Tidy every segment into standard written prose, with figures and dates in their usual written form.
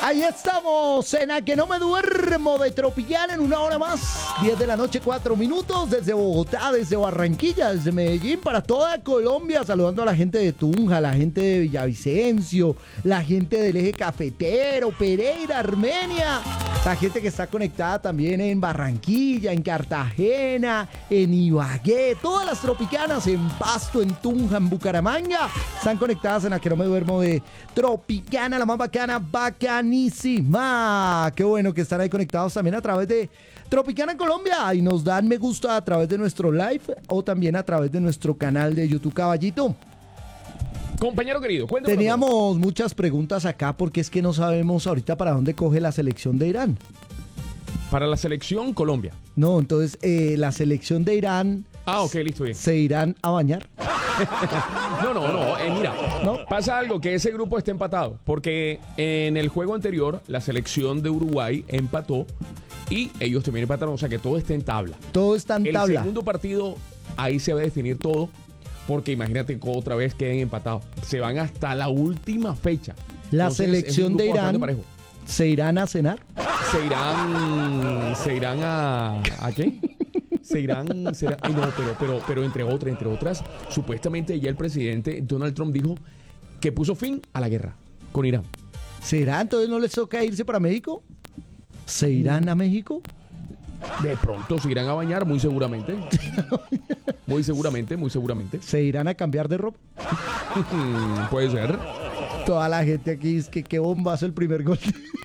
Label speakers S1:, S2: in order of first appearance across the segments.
S1: Ahí estamos, en A Que No Me Duermo de Tropicana en una hora más. 10 de la noche, 4 minutos, desde Bogotá, desde Barranquilla, desde Medellín, para toda Colombia. Saludando a la gente de Tunja, la gente de Villavicencio, la gente del Eje Cafetero, Pereira, Armenia. La gente que está conectada también en Barranquilla, en Cartagena, en Ibagué. Todas las tropicanas en Pasto, en Tunja, en Bucaramanga. Están conectadas en A Que No Me Duermo de Tropicana, la más bacana, bacanísima. Qué bueno que están ahí conectados también a través de Tropicana Colombia y nos dan me gusta a través de nuestro live o también a través de nuestro canal de YouTube. Caballito,
S2: compañero querido, cuéntanos.
S1: teníamos muchas preguntas acá porque es que no sabemos ahorita para dónde coge la selección de Irán.
S2: Para la selección Colombia.
S1: No, entonces la selección de Irán
S2: Ok, listo, bien.
S1: se irán a bañar.
S2: No, mira,
S1: ¿No?
S2: pasa algo, que ese grupo está empatado, porque en el juego anterior la selección de Uruguay empató y ellos también empataron, o sea que todo está en tabla.
S1: Todo está en
S2: El
S1: tabla.
S2: segundo partido, ahí se va a definir todo, porque imagínate que otra vez queden empatados. Se van hasta la última fecha.
S1: La
S2: Entonces,
S1: selección
S2: es un
S1: de
S2: grupo bastante
S1: Irán
S2: parejo.
S1: se irán a cenar.
S2: Se irán ¿a qué? Ay, no, pero entre otras, supuestamente ya el presidente Donald Trump dijo que puso fin a la guerra con Irán.
S1: ¿Será? Entonces no les toca irse para México. ¿Se irán a México?
S2: De pronto se irán a bañar, muy seguramente. Muy seguramente.
S1: ¿Se irán a cambiar de ropa?
S2: Puede ser.
S1: Toda la gente aquí es que qué bombazo el primer gol.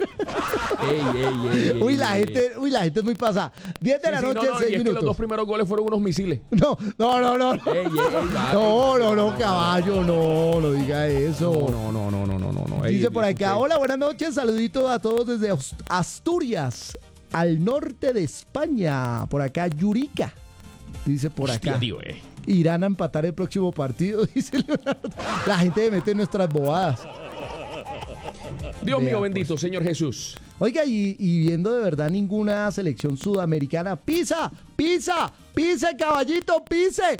S2: Ey,
S1: Uy, la gente es muy pasada. 10 de la noche,
S2: y
S1: 6
S2: es que los
S1: minutos.
S2: dos primeros goles fueron unos misiles.
S1: No.
S2: Ey,
S1: No, caballo, no diga eso.
S2: No.
S1: Dice por acá, hola, buenas noches, saluditos a todos desde Asturias, al norte de España. Por acá, Yurica. Dice por acá.
S2: Hostia, tío,
S1: Irán a empatar el próximo partido, dice Leonardo. La gente me mete en nuestras bobadas.
S2: Dios
S1: Vea,
S2: mío
S1: pues.
S2: bendito, Señor Jesús.
S1: Oiga, y viendo de verdad ninguna selección sudamericana. ¡Pisa! ¡Caballito! ¡Pise!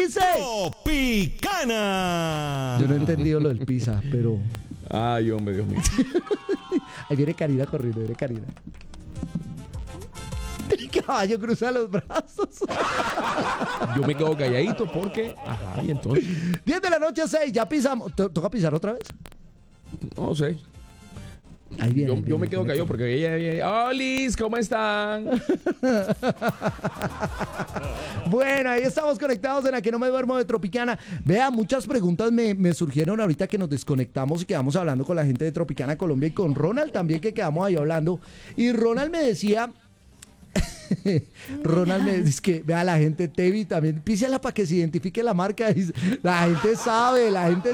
S3: Tropicana.
S1: Yo no he entendido lo del pisa, pero...
S2: Ay, hombre, Dios mío.
S1: Ahí viene Karina corriendo, El caballo cruza los brazos.
S2: Yo me quedo calladito porque... Ajá, y entonces...
S1: 10 de la noche, 6, ya pisamos. ¿Toca pisar otra vez?
S2: No sé.
S1: Ahí viene.
S2: Yo me quedo callado porque ella... ¡Olis! ¿Cómo están?
S1: Bueno, ahí estamos conectados en A Que No Me Duermo de Tropicana. Vea, muchas preguntas me surgieron ahorita que nos desconectamos y quedamos hablando con la gente de Tropicana Colombia y con Ronald también, que quedamos ahí hablando. Y Ronald me decía... Ronald me dice que vea, la gente Tevi también písela para que se identifique la marca. Dice, la gente sabe.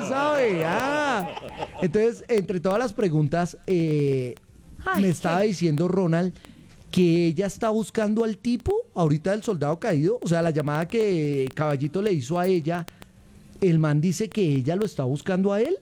S1: Entonces, entre todas las preguntas, me estaba diciendo Ronald que ella está buscando al tipo ahorita del soldado caído. O sea, la llamada que Caballito le hizo a ella, el man dice que ella lo está buscando a él.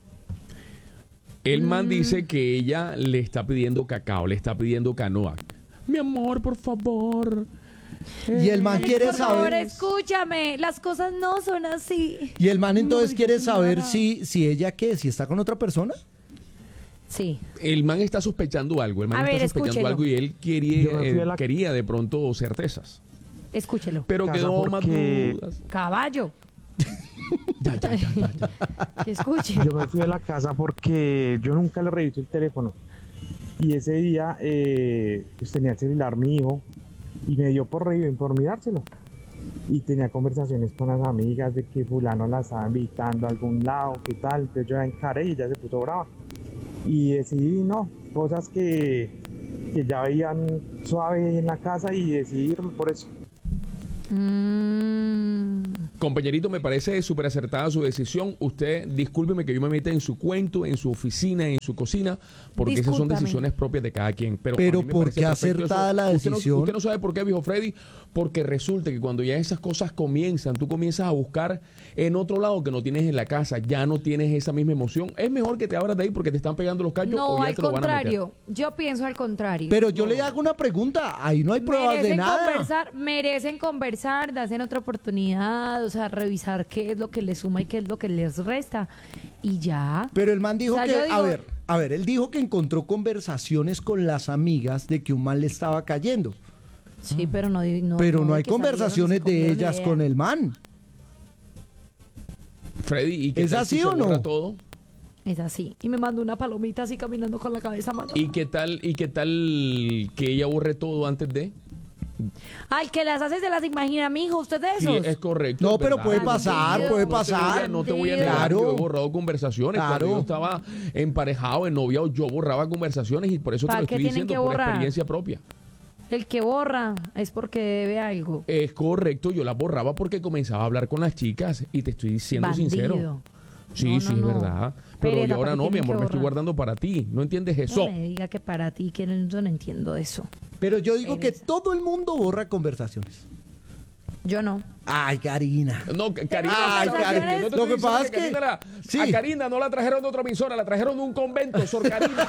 S2: El man dice que ella le está pidiendo cacao, le está pidiendo canoa. Mi amor, por favor.
S1: Y el man
S4: Alex,
S1: quiere
S4: por favor,
S1: saber.
S4: escúchame, las cosas no son así.
S1: Y el man entonces
S4: No,
S1: quiere
S4: no,
S1: saber
S4: nada.
S1: si ella si está con otra persona.
S4: Sí.
S2: El man está sospechando algo. El man
S4: A
S2: está
S4: ver,
S2: sospechando
S4: escúchelo.
S2: algo y él quería de pronto certezas.
S4: Escúchelo.
S2: Pero
S5: Casa
S2: quedó más
S5: porque-
S2: dudas.
S4: Caballo.
S2: Ya.
S4: Que escuche.
S5: Yo me fui a la casa porque yo nunca le revisé el teléfono. Y ese día pues tenía el celular mi hijo y me dio por mirárselo. Y tenía conversaciones con las amigas de que fulano la estaba invitando a algún lado, qué tal. Entonces yo la encaré y ella se puso brava. Y decidí, no, cosas que ya veían suave en la casa y decidí irme por eso.
S2: Compañerito, me parece súper acertada su decisión. Usted, discúlpeme que yo me meta en su cuento, en su oficina, en su cocina, porque esas son
S4: Discúlpame.
S2: decisiones propias de cada quien. Pero
S1: Pero
S2: a mí me
S1: ¿por
S2: parece
S1: qué
S2: perfecto
S1: acertada
S2: eso.
S1: la decisión?
S2: Usted no sabe por qué, viejo Freddy, porque resulta que cuando ya esas cosas comienzan, tú comienzas a buscar en otro lado que no tienes en la casa, ya no tienes esa misma emoción. Es mejor que te abras de ahí porque te están pegando los cachos o
S4: No,
S2: ya
S4: al
S2: te lo van a meter.
S4: contrario. Yo pienso al contrario.
S1: Pero yo le hago una pregunta. Ahí no hay pruebas de nada.
S4: Merecen conversar, darse otra oportunidad, o sea, revisar qué es lo que les suma y qué es lo que les resta. Y ya.
S1: Pero el man dijo
S4: O sea,
S1: que,
S4: yo digo,
S1: a ver, A ver, él dijo que encontró conversaciones con las amigas de que un man le estaba cayendo.
S4: Sí, pero no hay
S1: Pero no hay
S4: que salieron y se
S1: conversaciones de
S4: comieron
S1: ellas
S4: idea.
S1: con el man.
S2: Freddy, ¿y qué
S1: ¿Es
S2: tal
S1: así
S2: si se
S1: o no?
S2: borra todo?
S4: Es así. Y me mandó una palomita así caminando con la cabeza mano.
S2: ¿Y qué tal que ella borre todo antes de?
S4: Al que las hace se las imagina, mijo. ¿Usted de
S2: Sí,
S4: esos?
S2: es correcto.
S1: No,
S2: es
S1: pero
S2: verdad.
S1: puede
S2: No
S1: pasar,
S2: te-
S1: puede
S2: no te voy a-
S1: pasar.
S2: No te voy a negar,
S1: Claro.
S2: yo he borrado conversaciones.
S1: Claro.
S2: Cuando yo estaba emparejado, ennoviado, yo borraba conversaciones y por eso te
S4: ¿Para
S2: lo
S4: qué
S2: estoy
S4: tienen
S2: diciendo
S4: que
S2: por
S4: borrar?
S2: experiencia propia.
S4: El que borra es porque debe algo.
S2: Es correcto, yo las borraba porque comenzaba a hablar con las chicas y te estoy siendo
S4: Bandido.
S2: sincero. Sí,
S4: No,
S2: sí,
S4: no,
S2: es
S4: no.
S2: verdad. Pero
S4: Pereza,
S2: yo ahora
S4: ¿para qué
S2: no, mi
S4: tienen que
S2: amor, me estoy
S4: borrar?
S2: guardando para ti. ¿No entiendes eso?
S4: No me diga que para ti, que yo no entiendo eso.
S1: Pero yo digo que
S4: Pereza.
S1: todo el mundo borra conversaciones.
S4: Yo no.
S1: Ay, Karina.
S2: No, Karina.
S1: Ay,
S2: no te
S1: Karina,
S2: estoy
S1: lo que
S2: diciendo
S1: pasa es que-
S2: Karina
S1: sí.
S2: a Karina no la trajeron de otra emisora, la trajeron de un convento, Sor Karina.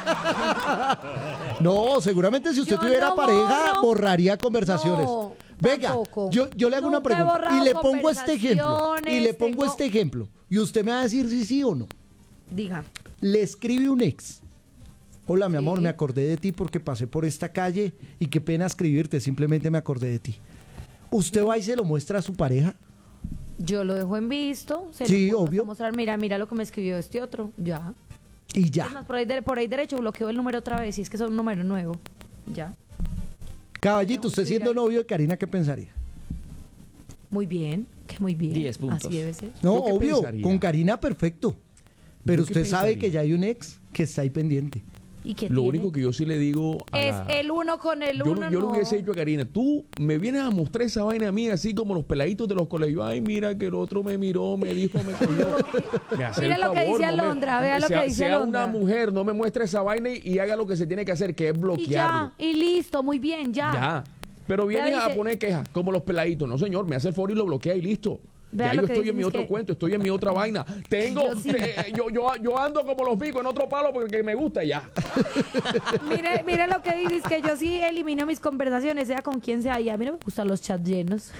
S1: No, seguramente si usted
S4: Yo
S1: tuviera
S4: no
S1: pareja,
S4: borro.
S1: borraría conversaciones.
S4: No,
S1: Venga,
S4: tampoco.
S1: yo le hago una
S4: Nunca he
S1: pregunta
S4: borrado
S1: y le pongo este ejemplo.
S4: conversaciones,
S1: Y le pongo
S4: tengo-
S1: este ejemplo. Y usted me va a decir si sí o no.
S4: Diga.
S1: Le escribe un ex. Hola, mi amor,
S4: Sí.
S1: me acordé de ti porque pasé por esta calle y qué pena escribirte, simplemente me acordé de ti. ¿Usted va y se lo muestra a su pareja?
S4: Yo lo dejo en visto. Se
S1: Sí,
S4: lo puedo
S1: obvio.
S4: mostrar. Mira lo que me escribió este otro. Ya.
S1: Y
S4: Es
S1: ya.
S4: más, por ahí derecho bloqueo el número otra vez. Si es que es un número nuevo. Ya.
S1: Caballito, usted siendo
S4: Mira.
S1: novio de Karina, ¿qué pensaría?
S4: Muy bien. Que muy bien.
S3: 10 puntos.
S4: Así debe ser.
S1: No,
S2: ¿Yo qué
S1: obvio,
S2: pensaría?
S1: con Karina perfecto. Pero
S2: ¿Yo qué
S1: usted sabe
S2: pensaría?
S1: que ya hay un ex que está ahí pendiente.
S4: ¿Y qué
S2: Lo
S4: tiene?
S2: único que yo sí le digo a
S4: Es
S2: la-
S4: el uno con el
S2: Yo,
S4: uno.
S2: yo le
S4: no.
S2: hubiese dicho a Karina, tú me vienes a mostrar esa vaina a mí así como los peladitos de los colegios. Ay, mira que el otro me miró, me dijo, me cogió. Me hace
S4: Mira
S2: el
S4: lo que
S2: favor,
S4: dice
S2: no me-
S4: Alondra, vea lo
S2: sea,
S4: que dice
S2: sea
S4: Alondra.
S2: una mujer, no me muestre esa vaina y haga lo que se tiene que hacer, que es
S4: Y
S2: bloquearlo.
S4: ya. Y listo. Muy bien. Ya.
S2: Ya. Pero vienes
S4: Ya
S2: a
S4: dice-
S2: poner quejas, como los peladitos. No, señor, me hace el favor y lo bloquea y listo.
S4: Vea
S2: Ya
S4: lo
S2: yo
S4: que
S2: estoy en
S4: dicen
S2: mi
S4: es
S2: otro
S4: que-
S2: cuento, estoy en mi otra vaina. Tengo,
S4: Yo sí.
S2: yo ando como los picos en otro palo porque me gusta ya.
S4: Mire lo que dice, es que yo sí elimino mis conversaciones, sea con quien sea, y a mí no me gustan los chats llenos.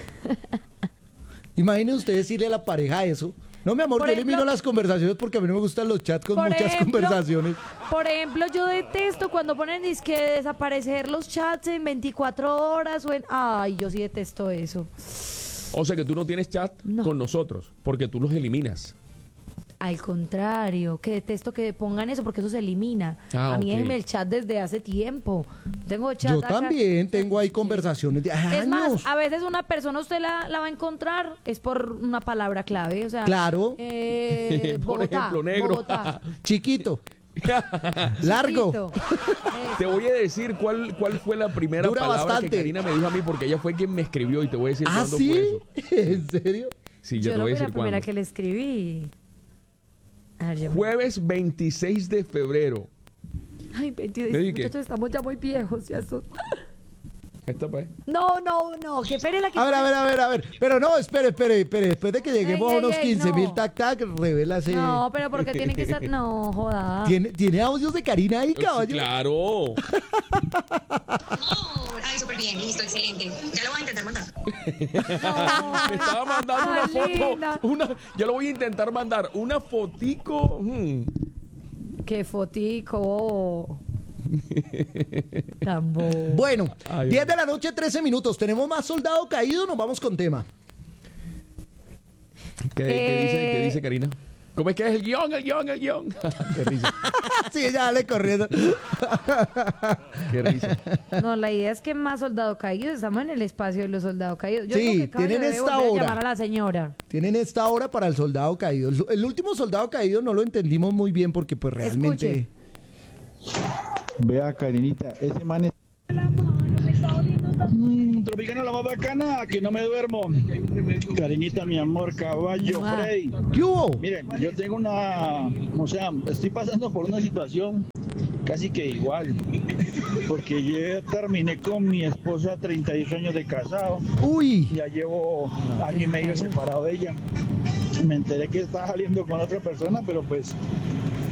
S1: Imagine usted decirle a la pareja eso. No, mi amor,
S4: Por
S1: yo
S4: ejemplo-
S1: elimino las conversaciones porque a mí no me gustan los chats con
S4: Por
S1: muchas
S4: ejemplo-
S1: conversaciones.
S4: Por ejemplo, yo detesto cuando ponen disque desaparecer los chats en 24 horas o en... Ay, yo sí detesto eso.
S2: O sea que tú no tienes chat
S4: No.
S2: con nosotros porque tú los eliminas.
S4: Al contrario, que detesto que pongan eso porque eso se elimina.
S2: Ah,
S4: a mí
S2: ok.
S4: déjenme el chat desde hace tiempo. Tengo chat
S1: Yo
S4: acá.
S1: también tengo ahí conversaciones de años.
S4: Es más, a veces una persona usted la va a encontrar es por una palabra clave. O sea,
S1: Claro.
S2: Por
S4: Bogotá,
S2: ejemplo, negro.
S4: Bogotá.
S1: Chiquito, largo.
S4: Chiquito.
S2: Te voy a decir cuál fue la primera
S1: Dura
S2: palabra
S1: bastante.
S2: que Karina me dijo a mí porque ella fue quien me escribió y te voy a decir
S1: ¿Ah,
S2: cuándo
S1: sí?
S2: fue eso.
S1: ¿En serio?
S2: Sí,
S4: Yo
S2: ya te
S4: no
S2: voy a
S4: fui la
S2: decir
S4: primera
S2: cuándo.
S4: que le escribí. A ver, yo-
S2: Jueves 26 de febrero.
S4: Ay, 22,
S2: ¿Le di qué?
S4: muchachos, estamos ya muy viejos. Ya
S2: Esta pues.
S4: No, que espere la que...
S1: A ver. Pero no, espere. Después de que lleguemos
S4: Ey,
S1: a
S4: ey,
S1: unos
S4: ey,
S1: 15.000
S4: no.
S1: tac, revélase.
S4: No, pero porque tiene que estar... No, joda.
S1: ¿Tiene audios de Karina ahí,
S2: Sí,
S1: caballo?
S2: claro.
S6: Ay, súper bien, listo, excelente. Ya lo voy a intentar mandar.
S2: Me estaba mandando una
S4: Ay,
S2: foto.
S4: linda.
S2: Yo lo voy a intentar mandar. Una fotico.
S4: Qué fotico. Tan bobo.
S1: Bueno,
S2: Ay,
S1: 10 de la noche, 13 minutos. ¿Tenemos más soldado caído? Nos vamos con tema.
S2: ¿Qué dice Karina? ¿Cómo es que es el guión? Qué risa.
S1: Sí, ya dale corriendo.
S2: Qué risa.
S4: No, la idea es que más soldados caídos. Estamos en el espacio de los soldados caídos. Yo
S1: Sí,
S4: digo que Caballo
S1: tienen
S4: debe
S1: esta
S4: volver a
S1: hora.
S4: llamar a la señora.
S1: Tienen esta hora para el soldado caído. El último soldado caído no lo entendimos muy bien porque pues realmente...
S7: Vea, Karinita, ese man es... Tropicana la más bacana, que no me duermo. Karinita, mi amor, caballo,
S4: Ah.
S7: Freddy.
S1: ¿Qué hubo?
S7: Miren, yo tengo o sea, estoy pasando por una situación casi que igual. Porque yo terminé con mi esposa 32 años de casado.
S1: Uy,
S7: Ya llevo año y medio separado de ella. Me enteré que está saliendo con otra persona, pero pues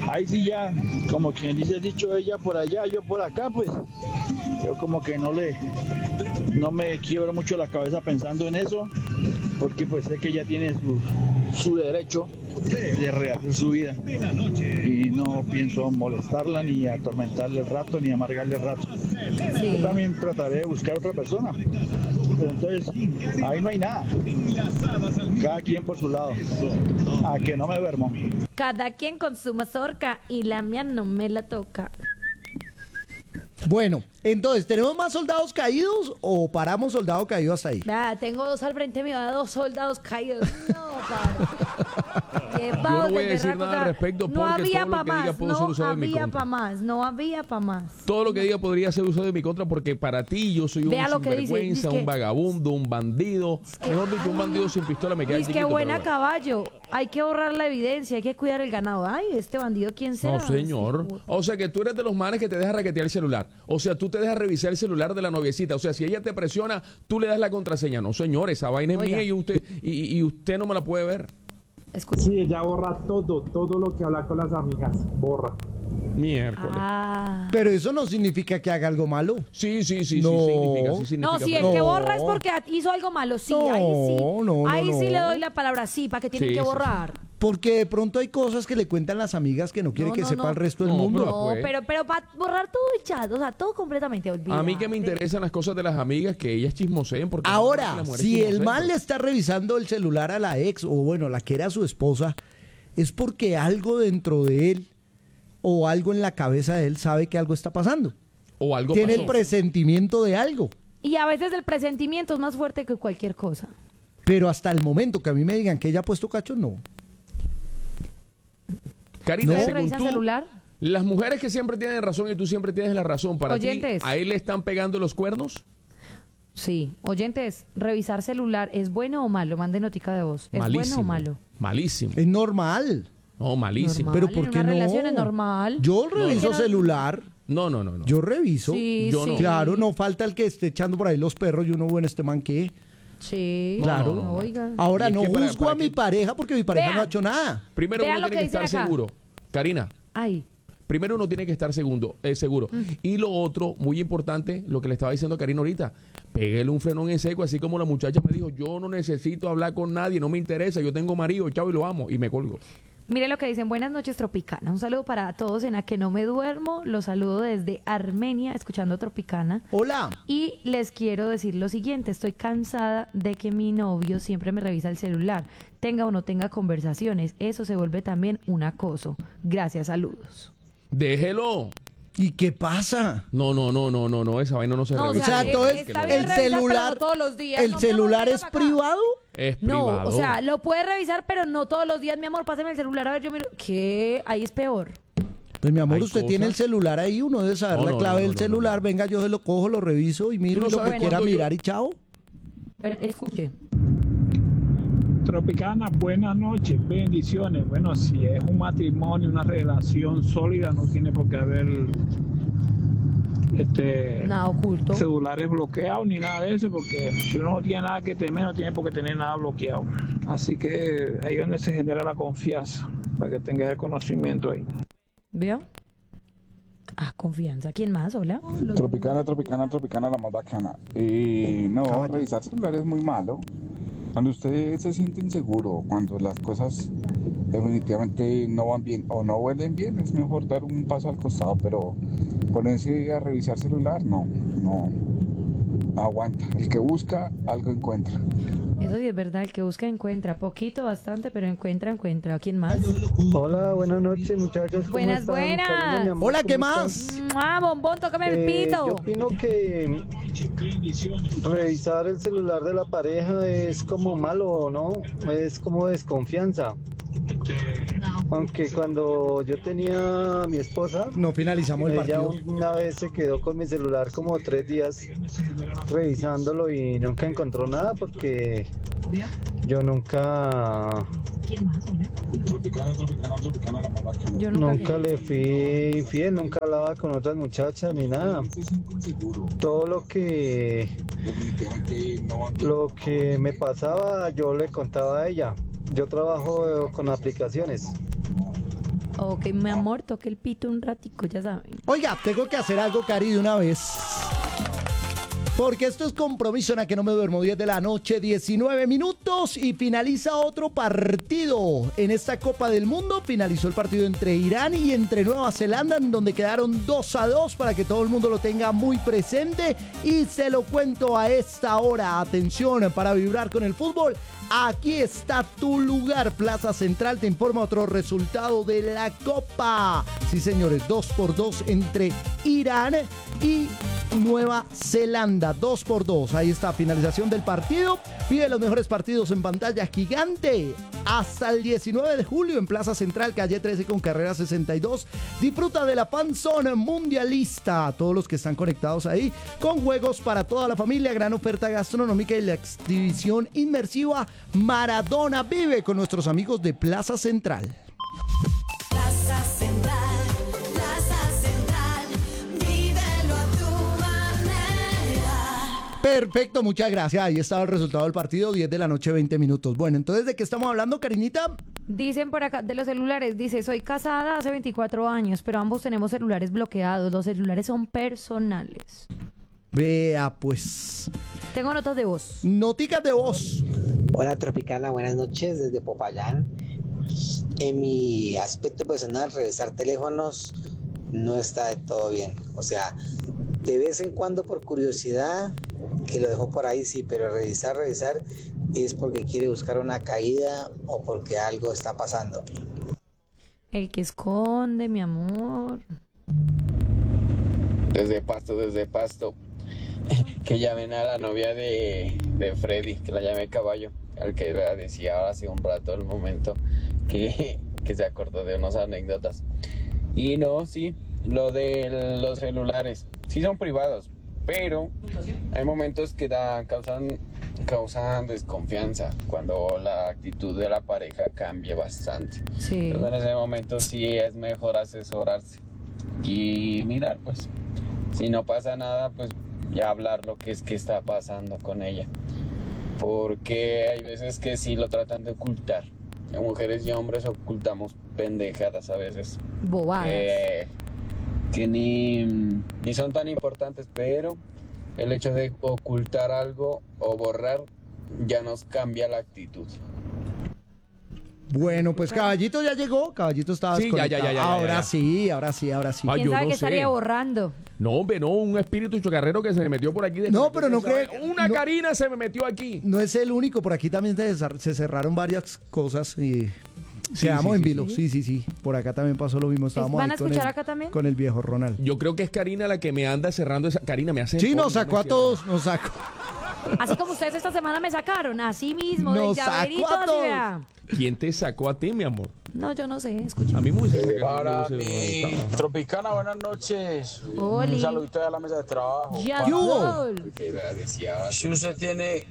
S7: ahí sí ya, como quien dice, dicho ella por allá, yo por acá, pues yo como que no me quiebro mucho la cabeza pensando en eso, porque pues sé que ella tiene su derecho de rehacer su vida y no pienso molestarla ni atormentarle el rato ni amargarle el rato. Yo también trataré de buscar otra persona, pero entonces ahí no hay nada, cada quien por su lado, a que no me duermo.
S4: Cada quien con su mazorca y la mía no me la toca.
S1: Bueno, entonces, ¿tenemos más soldados caídos o paramos soldado caído hasta ahí?
S4: Vea, tengo dos al frente mío, 2 soldados caídos. No, padre.
S2: Yo no voy a decir nada al respecto
S4: no
S2: porque
S4: había
S2: todo lo
S4: pa'
S2: que diga
S4: más,
S2: puede ser
S4: no
S2: usado en mi
S4: había
S2: contra.
S4: pa' más, no había pa' más.
S2: Todo lo que diga podría ser usado en mi contra porque para ti yo soy un
S4: Vea lo que dice,
S2: sinvergüenza,
S4: dice que-
S2: un vagabundo, un bandido. Mejor dicho, un bandido sin pistola me queda
S4: Dice que
S2: chiquito,
S4: buena
S2: pero bueno.
S4: caballo, hay que borrar la evidencia, hay que cuidar el ganado. Ay, este bandido, ¿quién será?
S2: No, señor. O sea, que tú eres de los manes que te deja raquetear el celular. O sea, tú te dejas revisar el celular de la noviecita. O sea, si ella te presiona, tú le das la contraseña. No, señor, esa vaina es
S4: Oiga.
S2: mía y usted no me la puede ver.
S4: Escucha.
S5: Sí, ella borra todo lo que habla con las amigas, borra.
S2: Miércoles.
S4: Ah.
S1: Pero eso no significa que haga algo malo.
S2: Sí,
S1: No.
S2: significa.
S4: No, si el
S1: No.
S4: que borra es porque hizo algo malo, sí,
S1: No,
S4: ahí sí.
S1: no,
S4: ahí
S1: no,
S4: sí
S1: no.
S4: le doy la palabra sí, para que tienen
S2: Sí,
S4: que
S2: sí,
S4: borrar.
S1: Porque de pronto hay cosas que le cuentan las amigas que no quiere
S4: No,
S1: que
S4: no,
S1: sepa
S4: no.
S1: el resto del
S2: No,
S1: mundo.
S2: pero-
S4: No,
S2: pues.
S4: pero para borrar todo el chat, o sea, todo completamente olvidado.
S2: A mí que me interesan las cosas de las amigas que ellas chismoseen. Porque
S1: Ahora,
S2: las mujeres
S1: si el
S2: chismoseen,
S1: man le
S2: pues.
S1: está revisando el celular a la ex, o bueno, la que era su esposa, es porque algo dentro de él o algo en la cabeza de él sabe que algo está pasando.
S2: O algo
S1: Tiene
S2: pasó.
S1: el presentimiento de algo.
S4: Y a veces el presentimiento es más fuerte que cualquier cosa.
S1: Pero hasta el momento que a mí me digan que ella ha puesto cachos, no.
S2: Karina,
S4: ¿Ustedes
S2: según
S4: revisan
S2: tú,
S4: celular?
S2: las mujeres que siempre tienen razón y tú siempre tienes la razón, para
S4: Oyentes.
S2: ti, ¿a él le están pegando los cuernos?
S4: Sí. Oyentes, revisar celular, ¿es bueno o malo? Mande notica de voz. ¿Es
S2: Malísimo.
S4: bueno o malo?
S2: Malísimo.
S1: Es normal.
S2: No, malísimo.
S4: Normal.
S1: Pero
S4: en
S1: ¿por qué
S4: una
S1: no?
S4: relación es normal.
S1: Yo reviso
S4: No.
S1: celular.
S2: No.
S1: Yo reviso.
S4: Sí,
S2: Yo
S4: sí.
S2: no.
S1: Claro, no falta el que esté echando por ahí los perros y uno, bueno, este man qué.
S4: Sí.
S1: Claro.
S4: No, oiga.
S1: Ahora
S2: Y es
S1: no
S2: que para
S1: juzgo a
S2: que-
S1: mi pareja porque mi pareja
S4: Vea.
S1: no ha hecho nada.
S2: Primero
S4: Vean
S2: uno
S4: lo
S2: tiene
S4: que
S2: que estar
S4: dicen acá.
S2: seguro. Karina,
S4: Ay.
S2: primero uno tiene que estar seguro. Y lo otro, muy importante, lo que le estaba diciendo a Karina ahorita, pégale un frenón en seco, así como la muchacha me dijo, yo no necesito hablar con nadie, no me interesa, yo tengo marido, chao, y lo amo, y me colgo.
S4: Mire lo que dicen, buenas noches Tropicana. Un saludo para todos en A Que No Me Duermo. Los saludo desde Armenia, escuchando Tropicana.
S1: Hola.
S4: Y les quiero decir lo siguiente, estoy cansada de que mi novio siempre me revisa el celular, tenga o no tenga conversaciones, eso se vuelve también un acoso. Gracias, saludos.
S2: Déjelo.
S1: ¿Y qué pasa?
S2: No, esa vaina no se
S4: No,
S2: revisa.
S1: O sea, entonces
S4: está bien
S1: el
S4: revisar, pero
S1: celular,
S4: no todos los días.
S1: el
S4: No, mi amor,
S1: celular
S4: venga
S1: es
S4: pa' acá.
S1: privado.
S2: Es
S4: No,
S2: privado.
S4: o sea, lo puede revisar, pero no todos los días, mi amor, pásame el celular, a ver, yo miro. ¿Qué? Ahí es peor.
S1: Pues mi amor,
S2: Hay
S1: usted tiene el
S2: cosas-
S1: celular ahí, uno debe saber
S2: No,
S1: la
S2: no,
S1: clave
S2: no,
S1: del
S2: no,
S1: celular.
S2: no.
S1: Venga, yo se lo cojo, lo reviso y miro
S2: Tú no
S1: y lo
S2: sabes
S1: que quiera
S2: cuándo yo-
S1: mirar y chao.
S4: Pero, escuche.
S3: Tropicana, buenas noches, bendiciones. Bueno, si es un matrimonio, una relación sólida, no tiene por qué haber
S4: Nada oculto.
S3: celulares bloqueados ni nada de eso, porque si uno no tiene nada que temer, no tiene por qué tener nada bloqueado. Así que ahí es donde se genera la confianza, para que tengas el conocimiento ahí.
S4: ¿Vio? Ah, confianza. ¿Quién más? Hola.
S8: Tropicana, la más bacana. No, revisar celular es muy malo. Cuando usted se siente inseguro, cuando las cosas definitivamente no van bien o no huelen bien, es mejor dar un paso al costado, pero ponerse a revisar celular, no aguanta. El que busca, algo encuentra.
S4: Eso sí es verdad, el que busca encuentra. Poquito, bastante, pero encuentra. ¿Quién más?
S9: Hola, buenas noches muchachos. ¿Cómo
S4: Buenas,
S9: están?
S4: buenas.
S9: Karina, mi amor,
S1: Hola, ¿qué
S9: ¿cómo
S1: más?
S9: están?
S4: ¡Ah, bombón, tócame el pito!
S9: Yo opino que revisar el celular de la pareja es como malo, ¿no? Es como desconfianza. Aunque cuando yo tenía a mi esposa,
S1: No finalizamos el
S9: ella
S1: partido.
S9: una vez se quedó con mi celular como 3 días revisándolo y nunca encontró nada porque yo nunca
S4: Yo nunca.
S9: le fui infiel, nunca hablaba con otras muchachas ni nada. Todo lo que me pasaba yo le contaba a ella. Yo trabajo con aplicaciones.
S4: Ok, mi amor, toque el pito un ratico, ya saben.
S1: Oiga, tengo que hacer algo, Cari, de una vez. Porque esto es compromiso en la que no me duermo. 10 de la noche, 19 minutos y finaliza otro partido. En esta Copa del Mundo finalizó el partido entre Irán y entre Nueva Zelanda, en donde quedaron 2-2 para que todo el mundo lo tenga muy presente. Y se lo cuento a esta hora. Atención, para vibrar con el fútbol. Aquí está tu lugar. Plaza Central te informa otro resultado de la Copa. Sí, señores, 2-2 entre Irán y Nueva Zelanda. 2-2. Ahí está, finalización del partido. Pide los mejores partidos en pantalla gigante. Hasta el 19 de julio en Plaza Central, calle 13 con carrera 62. Disfruta de la Fanzone Mundialista. Todos los que están conectados ahí, con juegos para toda la familia, gran oferta gastronómica y la exhibición inmersiva Maradona Vive con nuestros amigos de Plaza Central.
S10: Plaza Central, vívelo a tu manera.
S1: Perfecto, muchas gracias. Ahí estaba el resultado del partido, 10 de la noche, 20 minutos. Bueno, entonces, ¿de qué estamos hablando, Karinita?
S4: Dicen por acá, de los celulares, dice, soy casada hace 24 años, pero ambos tenemos celulares bloqueados. Los celulares son personales.
S1: Vea, pues.
S4: Tengo notas de voz.
S1: Noticas de voz.
S11: Hola Tropicana, buenas noches desde Popayán. En mi aspecto personal, revisar teléfonos no está de todo bien. O sea, de vez en cuando por curiosidad, que lo dejo por ahí, sí, pero revisar es porque quiere buscar una caída o porque algo está pasando.
S4: El que esconde, mi amor.
S12: Desde Pasto. Que llamen a la novia de Freddy, que la llamé Caballo, al que le decía hace un rato el momento que se acordó de unas anécdotas. Y no, sí, lo de los celulares, sí son privados, pero hay momentos que causan desconfianza cuando la actitud de la pareja cambia bastante.
S4: Sí.
S12: Entonces, en ese momento sí es mejor asesorarse y mirar, pues, si no pasa nada, pues ya hablar lo que está pasando con ella, porque hay veces que sí lo tratan de ocultar. Mujeres y hombres ocultamos pendejadas a veces,
S4: bobadas,
S12: que ni son tan importantes, pero el hecho de ocultar algo o borrar ya nos cambia la actitud.
S1: Bueno, pues Caballito ya llegó. Caballito estaba desconectado. Ahora sí.
S4: ¿Quién sabe qué estaría borrando?
S2: No, hombre, no, un espíritu chocarrero que se me metió por aquí.
S1: No, pero no creo.
S2: Una Karina se me metió aquí.
S1: No es el único, por aquí también se cerraron varias cosas y quedamos en vilo. Sí. Por acá también pasó lo mismo. Estábamos
S4: ¿Van a
S1: ahí
S4: escuchar acá también?
S1: con el viejo Ronald.
S2: Yo creo que es Karina la que me anda cerrando esa. Karina me hace.
S1: Sí, nos sacó a todos, nos sacó.
S4: Así como ustedes esta semana me sacaron, así mismo,
S1: Nos
S4: de llaverito,
S1: sacó a
S4: así
S1: todos.
S4: vea.
S2: ¿Quién te sacó a ti, mi amor?
S4: No, yo no sé, escucha.
S2: A mí muy
S7: Para mí, Tropicana, buenas noches.
S4: Oli.
S7: Un saludito a la mesa de trabajo.
S4: Ya,
S7: Para-
S4: gol.
S7: Si usted tiene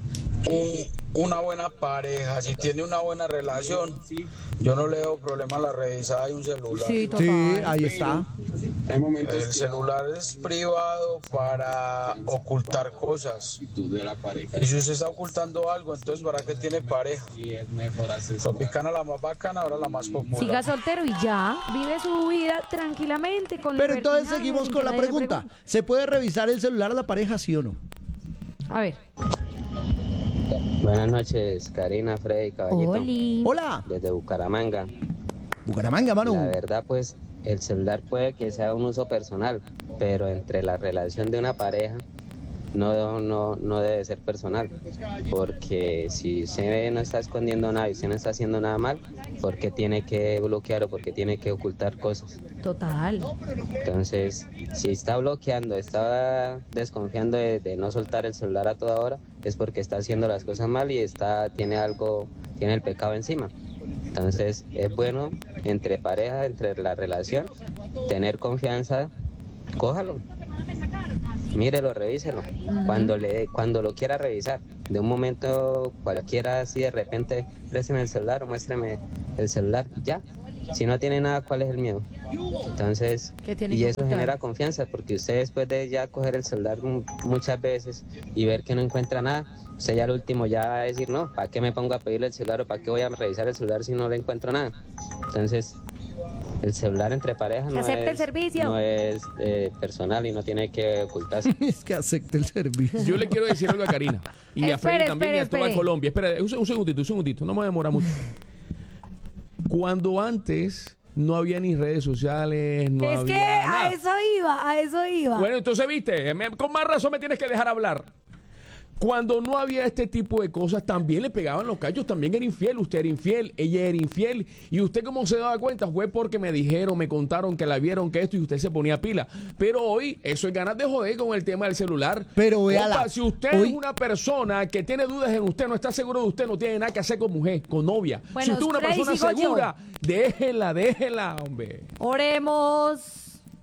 S7: una buena pareja, si tiene una buena relación, yo no le veo problema a la revisada de un celular.
S4: Sí, total.
S1: Sí, ahí está.
S12: Hay momentos
S7: El celular es privado para ocultar cosas. Y si usted está ocultando algo, entonces ¿para qué tiene pareja? Tropicana la más bacana, ahora la más popular.
S4: Siga soltero y ya, vive su vida tranquilamente con
S1: Pero entonces
S4: libertinaje,
S1: seguimos
S4: sin
S1: con
S4: que
S1: la
S4: nadie le
S1: pregunta.
S4: pregunte.
S1: ¿Se puede revisar el celular de la pareja, sí o no?
S4: A ver.
S13: Buenas noches, Karina, Freddy, Caballito.
S4: Oli.
S1: Hola.
S13: Desde Bucaramanga.
S1: Bucaramanga, mano.
S13: La verdad, pues, el celular puede que sea un uso personal, pero entre la relación de una pareja no debe ser personal, porque si usted no está escondiendo nada y usted no está haciendo nada mal, ¿por qué tiene que bloquear o por qué tiene que ocultar cosas?
S4: Total.
S13: Entonces, si está bloqueando, está desconfiando de no soltar el celular a toda hora, es porque está haciendo las cosas mal y tiene el pecado encima. Entonces, es bueno entre pareja, entre la relación, tener confianza, cójalo, mírelo, revíselo, cuando lo quiera revisar. De un momento cualquiera, así de repente, présteme el celular o muéstreme el celular, ya. Si no tiene nada, ¿cuál es el miedo? Entonces,
S4: ¿Qué tiene
S13: y
S4: que
S13: eso
S4: ocultar?
S13: genera confianza, porque usted después de ya coger el celular muchas veces y ver que no encuentra nada, usted ya al último ya va a decir, no, ¿para qué me pongo a pedirle el celular o para qué voy a revisar el celular si no le encuentro nada? Entonces, El celular entre parejas no
S4: Acepte el
S13: es,
S4: servicio.
S13: no es personal y no tiene que ocultarse.
S1: Es que acepte el servicio.
S2: Yo le quiero decir algo a Karina. Y a Freddy
S4: Espere,
S2: también y a toda
S4: espere.
S2: Colombia. Espera, un segundito. No me voy a demorar mucho. Cuando antes no había ni redes sociales, no
S4: Es
S2: había
S4: que
S2: nada.
S4: a eso iba.
S2: Bueno, entonces, viste, con más razón me tienes que dejar hablar. Cuando no había este tipo de cosas, también le pegaban los cachos, también era infiel, usted era infiel, ella era infiel. Y usted, ¿cómo se daba cuenta? Fue porque me dijeron, me contaron que la vieron, que esto, y usted se ponía pila. Pero hoy, eso es ganas de joder con el tema del celular.
S1: Pero véala,
S2: Compa, si usted
S1: hoy-
S2: es una persona que tiene dudas en usted, no está seguro de usted, no tiene nada que hacer con mujer, con novia.
S4: Bueno,
S2: si usted es una
S4: Freddy,
S2: persona
S4: sigo yo.
S2: segura, déjela, hombre.
S4: Oremos.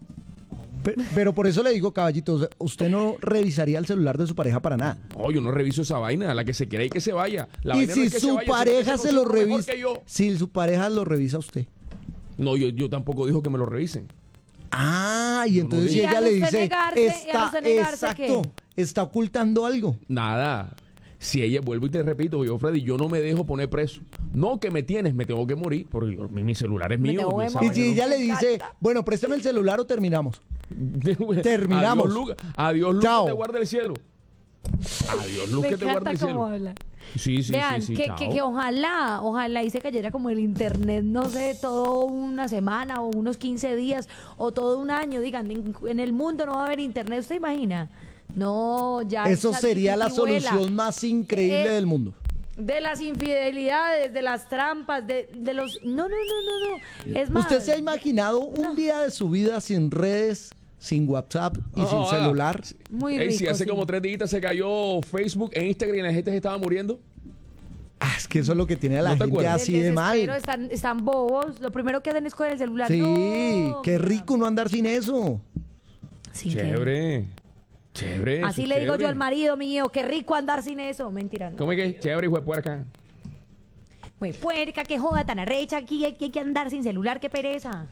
S1: Pero por eso le digo, caballito, usted no revisaría el celular de su pareja para nada.
S2: Oh, yo no reviso esa vaina, la que se quiere y que se vaya. La
S1: Y
S2: vaina no
S1: si
S2: es que se
S1: su
S2: vaya, sino que
S1: pareja se lo
S2: consiga uno mejor
S1: revisa,
S2: que yo.
S1: si su pareja lo revisa a usted.
S2: No, yo tampoco dijo que me lo revisen.
S1: Ah, y entonces
S2: no
S1: si
S2: digo.
S1: ella
S4: Y
S1: le
S4: al usted
S1: dice,
S4: negarse, y al
S1: está,
S4: usted negarse,
S1: exacto, está ocultando algo.
S2: Nada. Si ella, vuelvo y te repito, yo, Freddy, yo no me dejo poner preso. No que me tienes, me tengo que morir, porque mi celular es
S4: Me
S2: mío.
S4: tengo que
S2: esa
S1: Y
S4: morir.
S1: si
S2: vaina
S1: ella le dice, bueno, préstame el celular o terminamos.
S2: no-
S1: terminamos.
S2: Adiós, luz,
S1: Chao.
S2: que te guarde el cielo. Adiós, luz,
S4: Me
S2: que te guarde
S4: encanta
S2: el
S4: cómo
S2: cielo.
S4: habla.
S2: Sí,
S4: Vean,
S2: sí,
S4: que,
S2: chao.
S4: que ojalá y se cayera como el internet, no sé, todo una semana o unos 15 días o todo un año. Digan, en el mundo no va a haber internet, ¿usted imagina? No, ya.
S1: Eso
S4: el
S1: sería la
S4: ChatGPT vuela.
S1: solución más increíble del mundo.
S4: De las infidelidades, de las trampas, de los... No. Es más...
S1: ¿Usted se ha imaginado un día de su vida sin redes, sin WhatsApp y sin celular?
S4: Muy
S2: Ey,
S4: rico,
S2: si hace
S4: sí.
S2: como 3 días se cayó Facebook e Instagram y la gente se estaba muriendo.
S1: Ah, es que eso es lo que tiene a la
S2: ¿No te
S1: gente
S2: acuerdas?
S1: así
S4: El
S1: de mal.
S4: desespero, están bobos. Lo primero que hacen es coger el celular.
S1: Sí,
S4: No.
S1: qué rico no andar sin eso.
S4: Sin
S2: Chévere. Chévere.
S4: Así
S2: eso
S4: le
S2: es
S4: digo yo
S2: chévere.
S4: al marido mío, qué rico andar sin eso. Mentira, no.
S2: ¿Cómo es que? Chévere, hijo de puerca.
S4: Güey, puerca, qué joda tan arrecha aquí, hay que andar sin celular, qué pereza.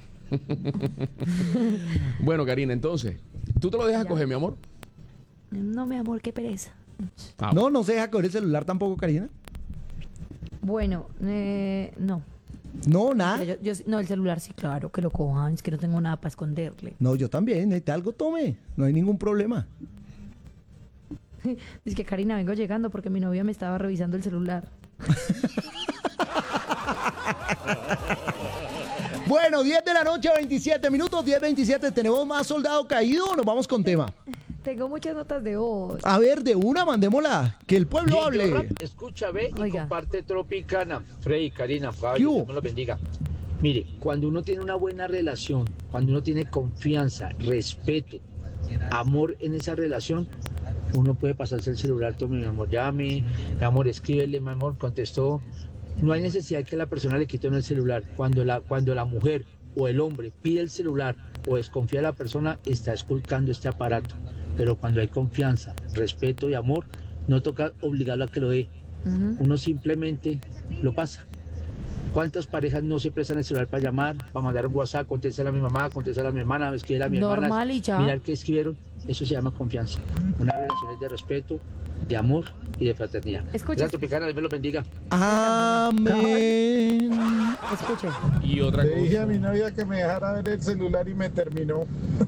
S2: Bueno, Karina, entonces, ¿tú te lo dejas coger, mi amor?
S4: No, mi amor, qué pereza.
S2: Ah,
S1: No se deja coger el celular tampoco, Karina.
S4: Bueno, no.
S1: No, nada.
S4: No, el celular sí, claro, que lo cojan, es que no tengo nada para esconderle.
S1: No, yo también. Necesita algo, tome. No hay ningún problema.
S4: Es que Karina, vengo llegando porque mi novia me estaba revisando el celular.
S1: Bueno, 10 de la noche, 27 minutos, 10:27. ¿Tenemos más soldado caído o nos vamos con tema?
S4: Tengo muchas notas de voz.
S1: A ver, de una, mandémosla. Que el pueblo hable.
S14: Escucha, ve y
S4: Oiga.
S14: comparte Tropicana. Freddy, Karina,
S1: ¿Qué
S14: Fabio,
S1: hubo?
S14: Dios me los bendiga. Mire, cuando uno tiene una buena relación, cuando uno tiene confianza, respeto, amor en esa relación, uno puede pasarse el celular, tome mi amor, llame, mi amor, escríbele, mi amor, contestó. No hay necesidad que la persona le quite uno el celular. Cuando la mujer o el hombre pide el celular o desconfía de la persona, está esculcando este aparato. Pero cuando hay confianza, respeto y amor, no toca obligarlo a que lo dé. Uno simplemente lo pasa. ¿Cuántas parejas no se prestan el celular para llamar, para mandar un WhatsApp, contestar a mi mamá, contestar a mi hermana, escribir a mi hermana,
S4: Normal y ya.
S14: mirar qué escribieron? Eso se llama confianza. Una relación es de respeto, de amor y de fraternidad.
S4: Escucha.
S14: Gracias, Tropicana, Dios me lo bendiga.
S1: Amén.
S4: Escuche.
S2: Y otra
S15: Le dije a
S2: cosa.
S15: mi novia que me dejara ver el celular y me terminó.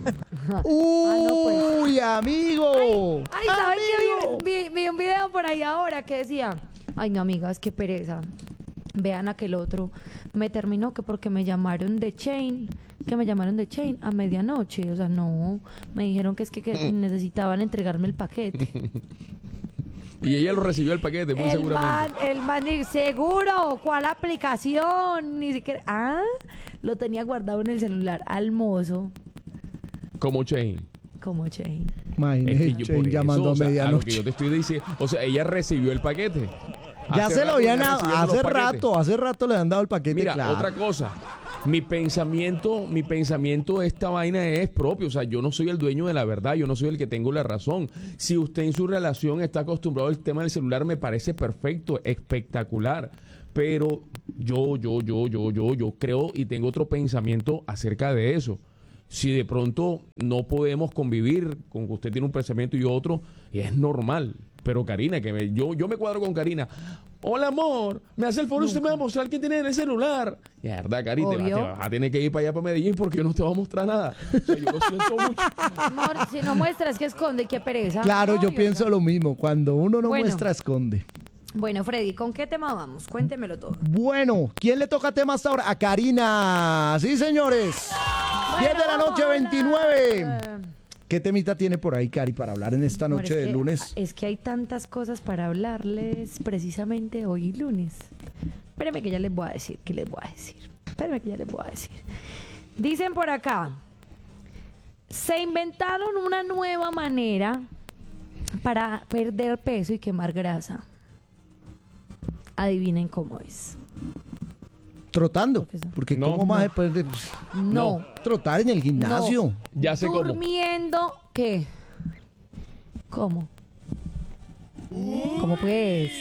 S1: Uy, amigo.
S4: Ay, ¿sabes qué? Vi un video por ahí ahora que decía, ay, no, amigas, qué pereza. Vean aquel otro. Me terminó que porque me llamaron de Chain, a medianoche. O sea, no, me dijeron que es que necesitaban entregarme el paquete.
S2: Y ella lo recibió el paquete, muy seguramente.
S4: El man, seguro, ¿cuál aplicación? Ni siquiera, lo tenía guardado en el celular, al mozo,
S2: Como Chain.
S4: como Chain.
S1: Imagínese,
S2: Es que yo
S1: Chain
S2: por eso,
S1: llamando
S2: o sea,
S1: a
S2: a lo que
S1: medianoche.
S2: yo te estoy diciendo, o sea, ella recibió el paquete.
S1: Ya
S2: Hace
S1: se lo
S2: rato
S1: habían
S2: venía
S1: dado,
S2: recibiendo los paquetes.
S1: hace rato le han dado el paquete.
S2: Mira,
S1: claro.
S2: otra cosa. Mi pensamiento de esta vaina es propio. O sea, yo no soy el dueño de la verdad, yo no soy el que tengo la razón. Si usted en su relación está acostumbrado al tema del celular, me parece perfecto, espectacular. Pero yo creo y tengo otro pensamiento acerca de eso. Si de pronto no podemos convivir con que usted tiene un pensamiento y otro, es normal. Pero Karina, yo me cuadro con Karina. Hola, amor, me hace el favor, usted me va a mostrar quién tiene en el celular. Y la verdad, Karina, te vas a tener que ir para allá, para Medellín, porque yo no te voy a mostrar nada. O sea, yo lo siento mucho.
S4: Amor, si no muestras, que esconde, qué pereza.
S1: Claro, yo
S4: No,
S1: pienso lo mismo. Cuando uno no
S4: Bueno.
S1: muestra, esconde.
S4: Bueno, Freddy, ¿con qué tema vamos? Cuéntemelo todo.
S1: Bueno, ¿quién le toca tema hasta ahora? A Karina. Sí, señores. 10 de la noche, 29. ¿Qué temita tiene por ahí, Cari, para hablar en esta
S4: Amor,
S1: noche
S4: es
S1: de
S4: que-
S1: lunes?
S4: Es que hay tantas cosas para hablarles precisamente hoy lunes. Espérenme que ya les voy a decir, Espérenme que ya les voy a decir. Dicen por acá, se inventaron una nueva manera para perder peso y quemar grasa. Adivinen cómo es.
S1: Trotando. Porque ¿cómo más después de
S4: No.
S1: trotar en el gimnasio?
S4: No.
S2: Ya sé cómo.
S4: Durmiendo, ¿qué? ¿Cómo? ¿Cómo pues?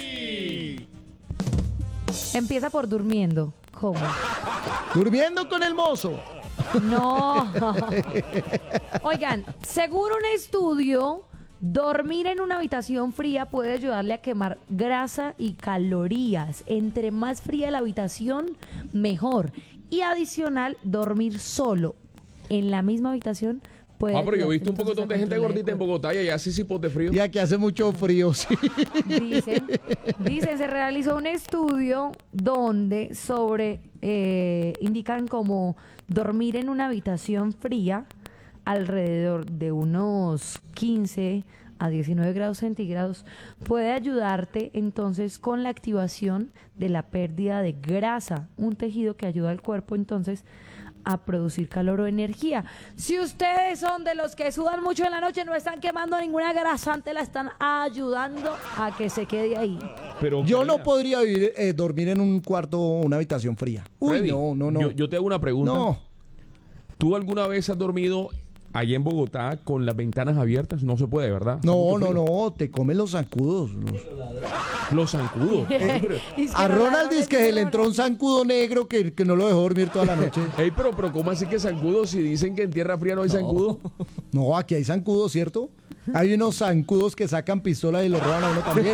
S4: Empieza por durmiendo. ¿Cómo?
S1: Durmiendo con el mozo.
S4: No. Oigan, según un estudio, dormir en una habitación fría puede ayudarle a quemar grasa y calorías. Entre más fría la habitación, mejor. Y adicional, dormir solo en la misma habitación puede
S2: Pero yo he
S4: ayudarte
S2: visto un poco
S4: entonces a
S2: de gente
S4: controlar el
S2: gordita en Bogotá y allá sí de frío.
S1: Y aquí hace mucho frío, sí.
S4: Dicen, se realizó un estudio donde indican como dormir en una habitación fría alrededor de unos 15 a 19 grados centígrados puede ayudarte entonces con la activación de la pérdida de grasa, un tejido que ayuda al cuerpo entonces a producir calor o energía. Si ustedes son de los que sudan mucho en la noche, no están quemando ninguna grasante, la están ayudando a que se quede ahí.
S2: Pero
S1: Yo no podría dormir en un cuarto o una habitación fría. Uy,
S2: Freddy,
S1: no.
S2: Yo te hago una pregunta.
S1: No.
S2: ¿Tú alguna vez has dormido allá en Bogotá con las ventanas abiertas? No se puede, ¿verdad?
S1: No, te comen los zancudos.
S2: Los zancudos.
S1: A Ronald dice que se le entró un zancudo negro que no lo dejó dormir toda la noche.
S2: Ey, pero ¿cómo así que zancudos si dicen que en tierra fría no hay zancudo?
S1: No, aquí hay zancudos, ¿cierto? Hay unos zancudos que sacan pistola y lo roban a uno también.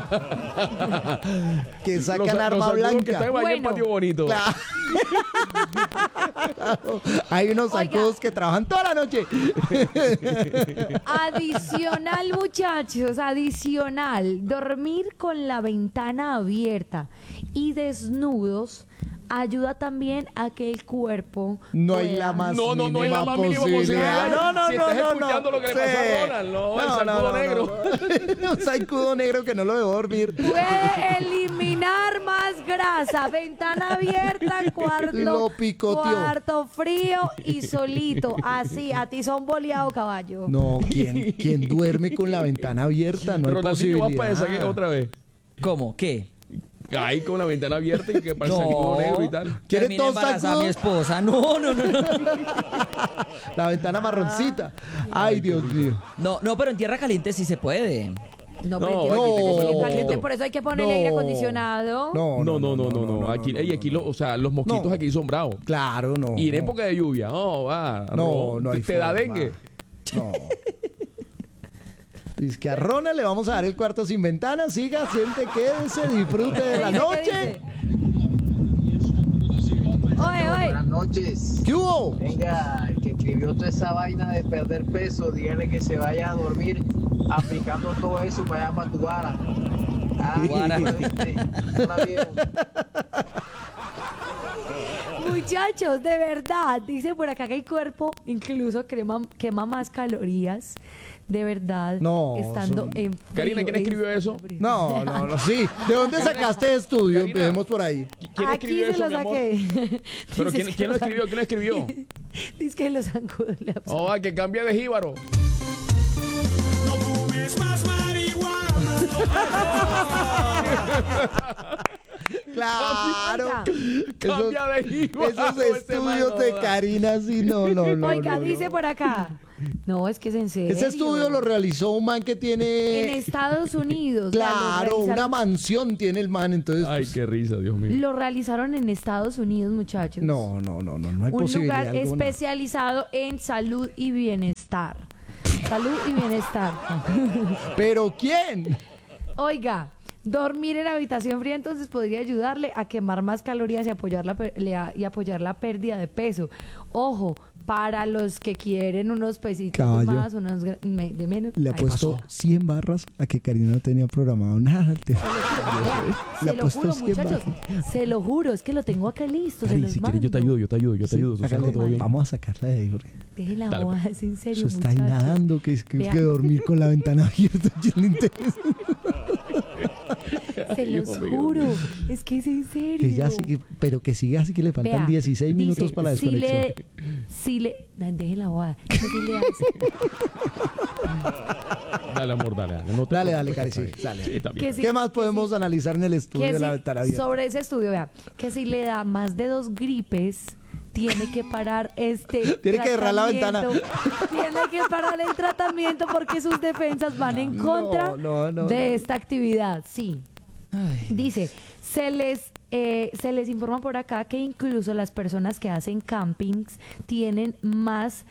S1: Que sacan arma blanca.
S2: Que están ahí en el patio bonito.
S1: Claro. Hay unos zancudos que trabajan toda la noche.
S4: Adicional, muchachos, dormir con la ventana abierta y desnudos ayuda también a que el cuerpo
S1: No hay la más
S2: No hay la
S1: mínima
S2: más mínima
S1: posibilidad.
S2: posibilidad. Si estás escuchando lo que le pasó a Ronald, el zancudo negro.
S1: Un zancudo negro que no lo dejó dormir.
S4: puede eliminar más grasa. Ventana abierta,
S1: Lo picoteó.
S4: cuarto frío y solito. Así, a ti son boleado, caballo.
S1: No, ¿quién duerme con la ventana abierta? No hay
S2: Ronaldinho, vas para esa
S1: posibilidad.
S2: otra vez.
S16: ¿Cómo? ¿Qué?
S2: Ahí con la ventana abierta y que parece zancudo negro y tal.
S1: ¿Quieres
S16: Terminé
S1: dos
S16: embarazada a mi
S1: zancudos?
S16: esposa. No.
S1: La ventana marroncita. Ay, Dios mío.
S16: No, pero en tierra caliente sí se puede.
S4: No,
S2: No,
S4: pero
S2: aquí te comen los
S4: caliente,
S2: mosquitos.
S4: por eso hay que ponerle
S1: No.
S4: aire acondicionado.
S2: No. Aquí los mosquitos
S1: No.
S2: aquí son bravos.
S1: Claro, no.
S2: Y en época de lluvia, no
S1: hay
S2: te da
S1: forma.
S2: dengue.
S1: No. Dice que a Ronald le vamos a dar el cuarto sin ventana. Siga, siente, quédese, disfrute de la
S4: Oiga, ¿qué
S1: noche.
S4: Oye.
S9: Buenas noches.
S1: ¿Qué hubo?
S9: Venga, el que escribió toda esa vaina de perder peso, dígale que se vaya a dormir aplicando todo eso para allá para tu vara.
S16: Guara.
S9: ¿Viste? Hola, viejo.
S4: Muchachos, de verdad, dice por acá que el cuerpo incluso quema más calorías, de verdad,
S1: No,
S4: estando
S1: son-
S4: en frío.
S2: Karina, ¿quién escribió eso?
S1: No, sí. ¿De dónde sacaste estudio?
S2: Karina.
S1: Empecemos por ahí.
S2: ¿Quién
S4: Aquí
S2: escribió
S4: se
S2: eso,
S4: lo
S2: mi amor?
S4: saqué.
S2: ¿Pero
S4: Dice que
S2: quién lo escribió? ¿Quién lo escribió?
S4: Dice que los zancudos le absorben.
S2: Oh, que cambia de jíbaro.
S1: Claro.
S2: Cambia de jíbaro.
S1: Esos
S2: ese
S1: estudios
S2: man,
S1: de
S2: no da.
S1: Karina, sí, no.
S4: Oiga,
S1: no.
S4: dice por acá. No, es que es en serio.
S1: Ese estudio lo realizó un man que
S4: En
S1: tiene...
S4: Estados Unidos.
S1: Claro, una mansión tiene el man, entonces...
S2: Ay, qué risa, Dios mío.
S4: Lo realizaron en Estados Unidos, muchachos.
S1: No hay
S4: Un
S1: posibilidad
S4: lugar
S1: alguna.
S4: especializado en salud y bienestar. Salud y bienestar.
S1: ¿Pero quién?
S4: Oiga, dormir en habitación fría entonces podría ayudarle a quemar más calorías y apoyar la pérdida de peso. Ojo, para los que quieren unos pesitos
S1: Caballo.
S4: más, de menos.
S1: Le
S4: ahí
S1: apuesto
S4: pasó.
S1: 100 barras a que Karina no tenía programado nada. Le
S4: Se lo
S1: apuesto
S4: juro,
S1: 100
S4: muchachos.
S1: barras.
S4: Se lo juro, es que lo tengo acá listo. Se
S2: Cari,
S4: los
S2: si quieres, yo te
S4: mando.
S2: ayudo, yo te ayudo. Tú sabes
S1: Hágale,
S2: todo bien.
S1: vamos a sacarla de ahí, Jorge.
S4: Deje la
S2: Dale,
S4: boda, es en serio,
S1: Eso está ahí
S4: muchachos.
S1: nadando, que
S4: Vea.
S1: dormir con la ventana abierta. Yo no interesa.
S4: Se los juro, es que es en serio.
S1: Que ya sigue, pero que siga así, que le faltan
S4: Vea,
S1: 16 minutos
S4: dice,
S1: para la desconexión.
S4: Deje la boda. Si le
S2: Dale, amor, dale. No te
S1: Dale,
S2: preocupes,
S1: Cari,
S2: está
S1: sí,
S2: bien.
S1: dale.
S2: Sí, está bien.
S4: Que sí,
S1: ¿Qué más podemos analizar en el estudio
S4: que
S1: de la
S4: si-
S1: ventana abierta?
S4: sobre ese estudio, vea, que si le da más de 2 gripes, tiene que parar este
S1: Tiene que cerrar la ventana.
S4: tratamiento. Tiene que parar el tratamiento porque sus defensas van en contra
S1: no,
S4: de esta actividad. Sí. Dice, se les informa por acá que incluso las personas que hacen campings tienen más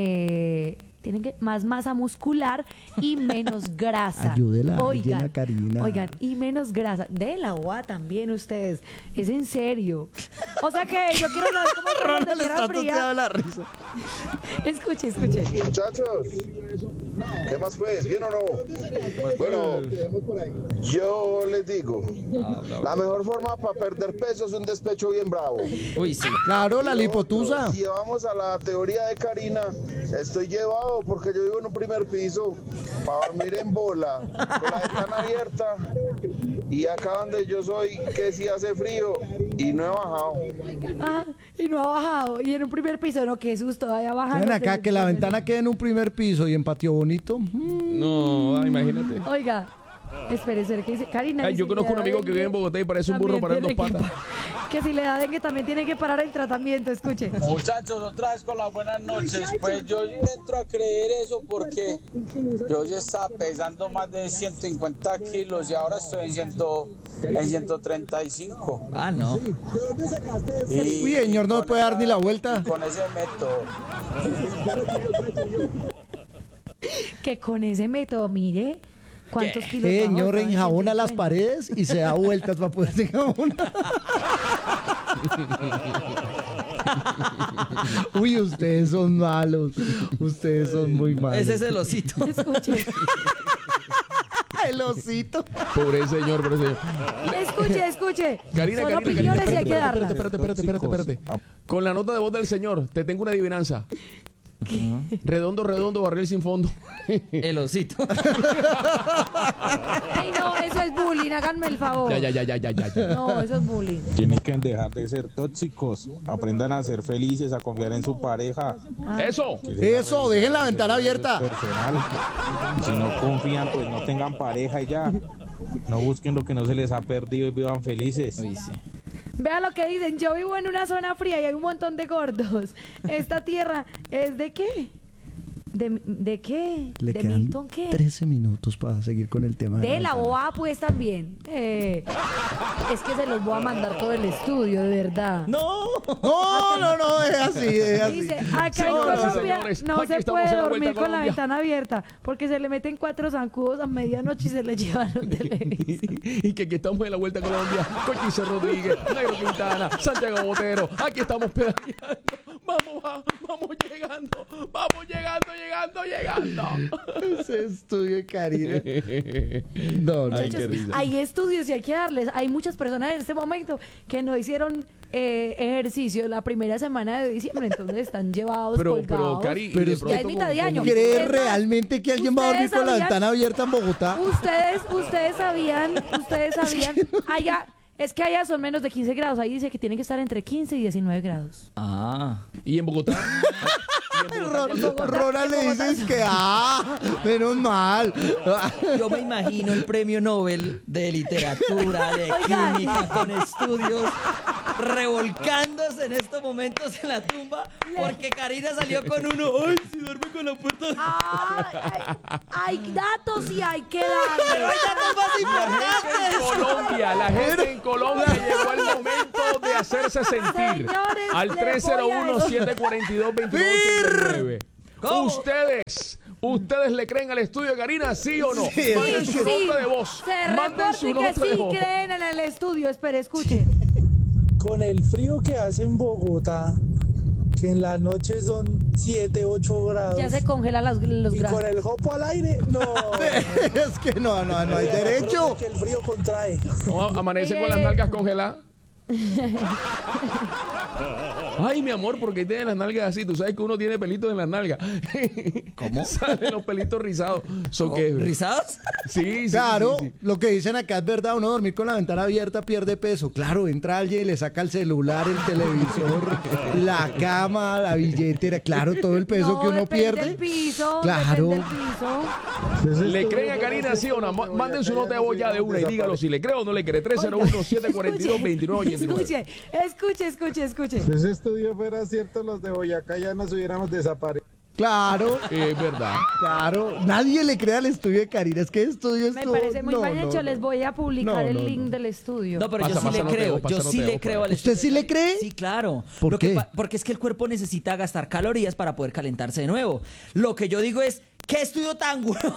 S4: más masa muscular y menos grasa.
S1: Ayúdela,
S4: Oigan,
S1: ayúdela, Karina.
S4: oigan, y menos grasa. De la UA también ustedes. Es en serio. O sea que yo quiero saber cómo es la
S1: Ronald
S4: tierra
S1: está
S4: fría.
S1: toteado la risa.
S4: Escuche.
S17: Muchachos, ¿qué más pues? ¿Bien o no? Bueno, yo les digo, la mejor forma para perder peso es un despecho bien bravo.
S16: Uy, sí.
S1: Claro, la lipotusa.
S17: Si vamos a la teoría de Karina, estoy llevado porque yo vivo en un primer piso para dormir en bola, con la ventana abierta, y acá donde yo soy, que sí hace frío y no he bajado.
S4: Ah, y no ha bajado. Y en un primer piso, no, qué susto, vaya bajando.
S1: Ven acá, que la ventana quede en un primer piso y en patio bonito.
S2: No, imagínate.
S4: Oiga, espere, que dice Karina.
S2: Ay,
S4: y
S2: yo
S4: si
S2: conozco
S4: le
S2: un
S4: da
S2: amigo que
S4: dengue,
S2: vive en Bogotá y parece un burro
S4: también
S2: parando
S4: tiene
S2: patas.
S4: que si le da dengue también tiene que parar el tratamiento, escuche.
S18: Muchachos, otra vez con las buenas noches. Pues yo entro a creer eso porque yo ya estaba pesando más de 150 kilos y ahora estoy en 135.
S16: Ah, no.
S1: Uy, señor, no me puede dar ni la vuelta.
S18: Con ese método.
S4: Que con ese método, mire, ¿cuántos kilos bajó?
S1: Señor,
S4: Estaba en
S1: enjabona las
S4: 150.
S1: paredes y se da vueltas para poderse enjabonar. Uy, ustedes son malos. Ustedes son muy malos.
S16: Ese es el osito.
S4: Escuche,
S1: El osito.
S2: Pobre señor, pobre señor.
S4: escuche.
S2: Karina,
S4: Son
S2: Karina,
S4: opiniones y hay que
S2: espérate,
S4: darlas.
S2: espérate. Con la nota de voz del señor, te tengo una adivinanza. Redondo, barril sin fondo.
S16: El osito.
S4: Ay, no, eso es bullying, háganme el favor.
S2: Ya.
S4: No, eso es bullying.
S15: Tienen que dejar de ser tóxicos. Aprendan a ser felices, a confiar en su pareja.
S2: Eso.
S1: Eso, dejen la ventana abierta.
S15: Personal. Si no confían, pues no tengan pareja y ya. No busquen lo que no se les ha perdido y vivan felices.
S16: Uy, sí.
S4: Vea lo que dicen, yo vivo en una zona fría y hay un montón de gordos. ¿Esta tierra es de qué? ¿De qué?
S1: Le
S4: ¿De
S1: quedan
S4: Milton qué?
S1: 13 minutos para seguir con el tema.
S4: De la
S1: ventana.
S4: boa pues también. Es que se los voy a mandar todo el estudio, de verdad.
S16: No.
S1: No, es así, es así.
S4: Dice, acá en
S2: Señoras y
S4: Colombia
S2: señores,
S4: no
S2: aquí
S4: se
S2: estamos
S4: puede
S2: en la
S4: dormir
S2: Vuelta a
S4: con la
S2: Colombia.
S4: ventana abierta porque se le meten 4 zancudos a medianoche y se le llevan los televisores.
S2: Y que aquí estamos en la Vuelta a Colombia. Cochise Rodríguez, Negro Quintana, Santiago Botero. Aquí estamos pedaleando. Vamos llegando.
S1: Ese estudio de Karina. No.
S2: Ay, qué
S4: Muchachos,
S2: risa.
S4: hay estudios y hay que darles. Hay muchas personas en este momento que no hicieron ejercicio la primera semana de diciembre, entonces están llevados
S2: Pero,
S4: colgados.
S2: Cari,
S1: Pero
S2: de
S1: es
S2: pronto
S4: ya es mitad de
S2: con-
S4: año.
S1: ¿Crees
S4: Es más,
S1: realmente que alguien va a dormir
S4: ¿ustedes
S1: con la
S4: sabían?
S1: ventana abierta en Bogotá?
S4: Ustedes sabían, allá, es que allá son menos de 15 grados, ahí dice que tienen que estar entre 15 y 19 grados.
S16: Ah.
S2: ¿Y en Bogotá?
S1: Ronald le dices que, menos mal.
S16: Yo me imagino el premio Nobel de literatura, de
S4: Oigan.
S16: química, con estudios, revolcándose en estos momentos en la tumba, porque Karina salió con uno. ¡Ay, si duerme con la puerta!
S4: Hay datos y hay que
S16: Pero hay
S4: darle.
S16: datos más importantes.
S2: La gente en Colombia llegó el momento de hacerse sentir.
S4: Señores,
S2: Al
S4: les voy a
S2: 301-742-2289.
S16: ¿Cómo?
S2: Ustedes ¿Ustedes le creen al estudio de Karina, sí o no?
S1: Sí,
S2: Manden su nota de voz.
S4: Se
S2: Manden su
S4: reporte que
S2: nota de
S4: sí
S2: voz.
S4: creen en el estudio. Espere, escuche.
S19: Con el frío que hace en Bogotá, que en la noche son 7, 8 grados.
S4: Ya se congelan los
S19: Y
S4: grados.
S19: con el jopo al aire, no.
S1: Es que no hay derecho.
S19: Que el frío contrae.
S2: No, amanece con las nalgas congeladas. Ay, mi amor, ¿por qué tienes las nalgas así? Tú sabes que uno tiene pelitos en las nalgas. ¿Cómo? Salen los pelitos rizados. ¿Son qué?
S16: ¿Rizados?
S2: Sí, sí.
S1: Claro,
S2: sí.
S1: lo que dicen acá es verdad, uno dormir con la ventana abierta pierde peso. Claro, entra alguien y le saca el celular, el televisor, la cama, la billetera, claro, todo el peso que uno
S4: depende
S1: pierde.
S4: del piso,
S1: Claro.
S4: depende del piso.
S2: ¿Le creen a Karina, sí o no? Manden su nota de voz ya de una y dígalo si le creo o no le cree. 301-742-2989.
S4: Escuche.
S5: Si ese estudio fuera cierto, los de Boyacá ya nos hubiéramos desaparecido.
S1: Claro.
S2: Es verdad.
S1: Claro. Nadie le cree al estudio de Karina. Es que el estudio
S4: Me parece muy mal hecho. Les voy a publicar el link del estudio.
S16: No, pero yo sí le creo. Yo sí le creo al estudio.
S1: ¿Usted sí le cree?
S16: Sí, claro.
S1: ¿Por qué?
S16: Porque es que el cuerpo necesita gastar calorías para poder calentarse de nuevo. Lo que yo digo es, ¿qué estudio tan bueno?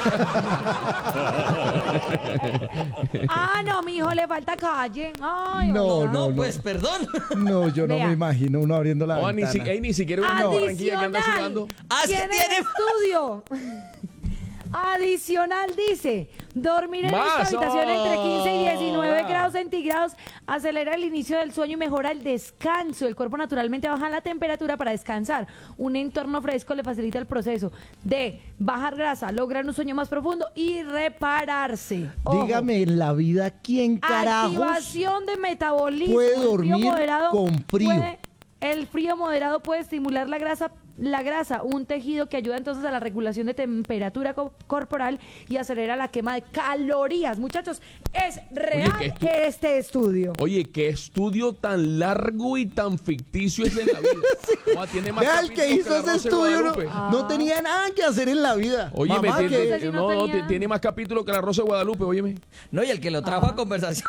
S4: Ah, no, mijo, le falta calle. Ay,
S1: No,
S16: pues perdón.
S1: No, yo no
S4: Vea.
S1: me imagino uno abriendo la
S2: Oh,
S1: ventana.
S2: ni siquiera una Barranquilla que anda sudando.
S4: ¿Quién tiene estudio? Adicional dice, dormir en esta
S2: Más.
S4: habitación entre 15 y 19
S2: Oh,
S4: grados centígrados acelera el inicio del sueño y mejora el descanso. El cuerpo naturalmente baja la temperatura para descansar. Un entorno fresco le facilita el proceso de bajar grasa, lograr un sueño más profundo y repararse. Ojo.
S1: Dígame, en la vida, ¿quién carajos
S4: Activación de metabolismo.
S1: puede
S4: El frío
S1: dormir
S4: moderado
S1: con frío?
S4: El frío moderado puede estimular la grasa, un tejido que ayuda entonces a la regulación de temperatura corporal y acelera la quema de calorías. Muchachos, es real
S2: Oye,
S4: que este estudio.
S2: Oye, qué estudio tan largo y tan ficticio es en la vida. Joder, tiene más
S1: Vea, el que
S2: capítulos
S1: hizo
S2: la
S1: ese
S2: Rosa de
S1: estudio
S2: Guadalupe.
S1: no tenía nada que hacer en la vida.
S2: Oye,
S1: Mamá, que-
S2: tiene más capítulos que la Rosa de Guadalupe, óyeme.
S16: No, y el que lo trajo a conversación.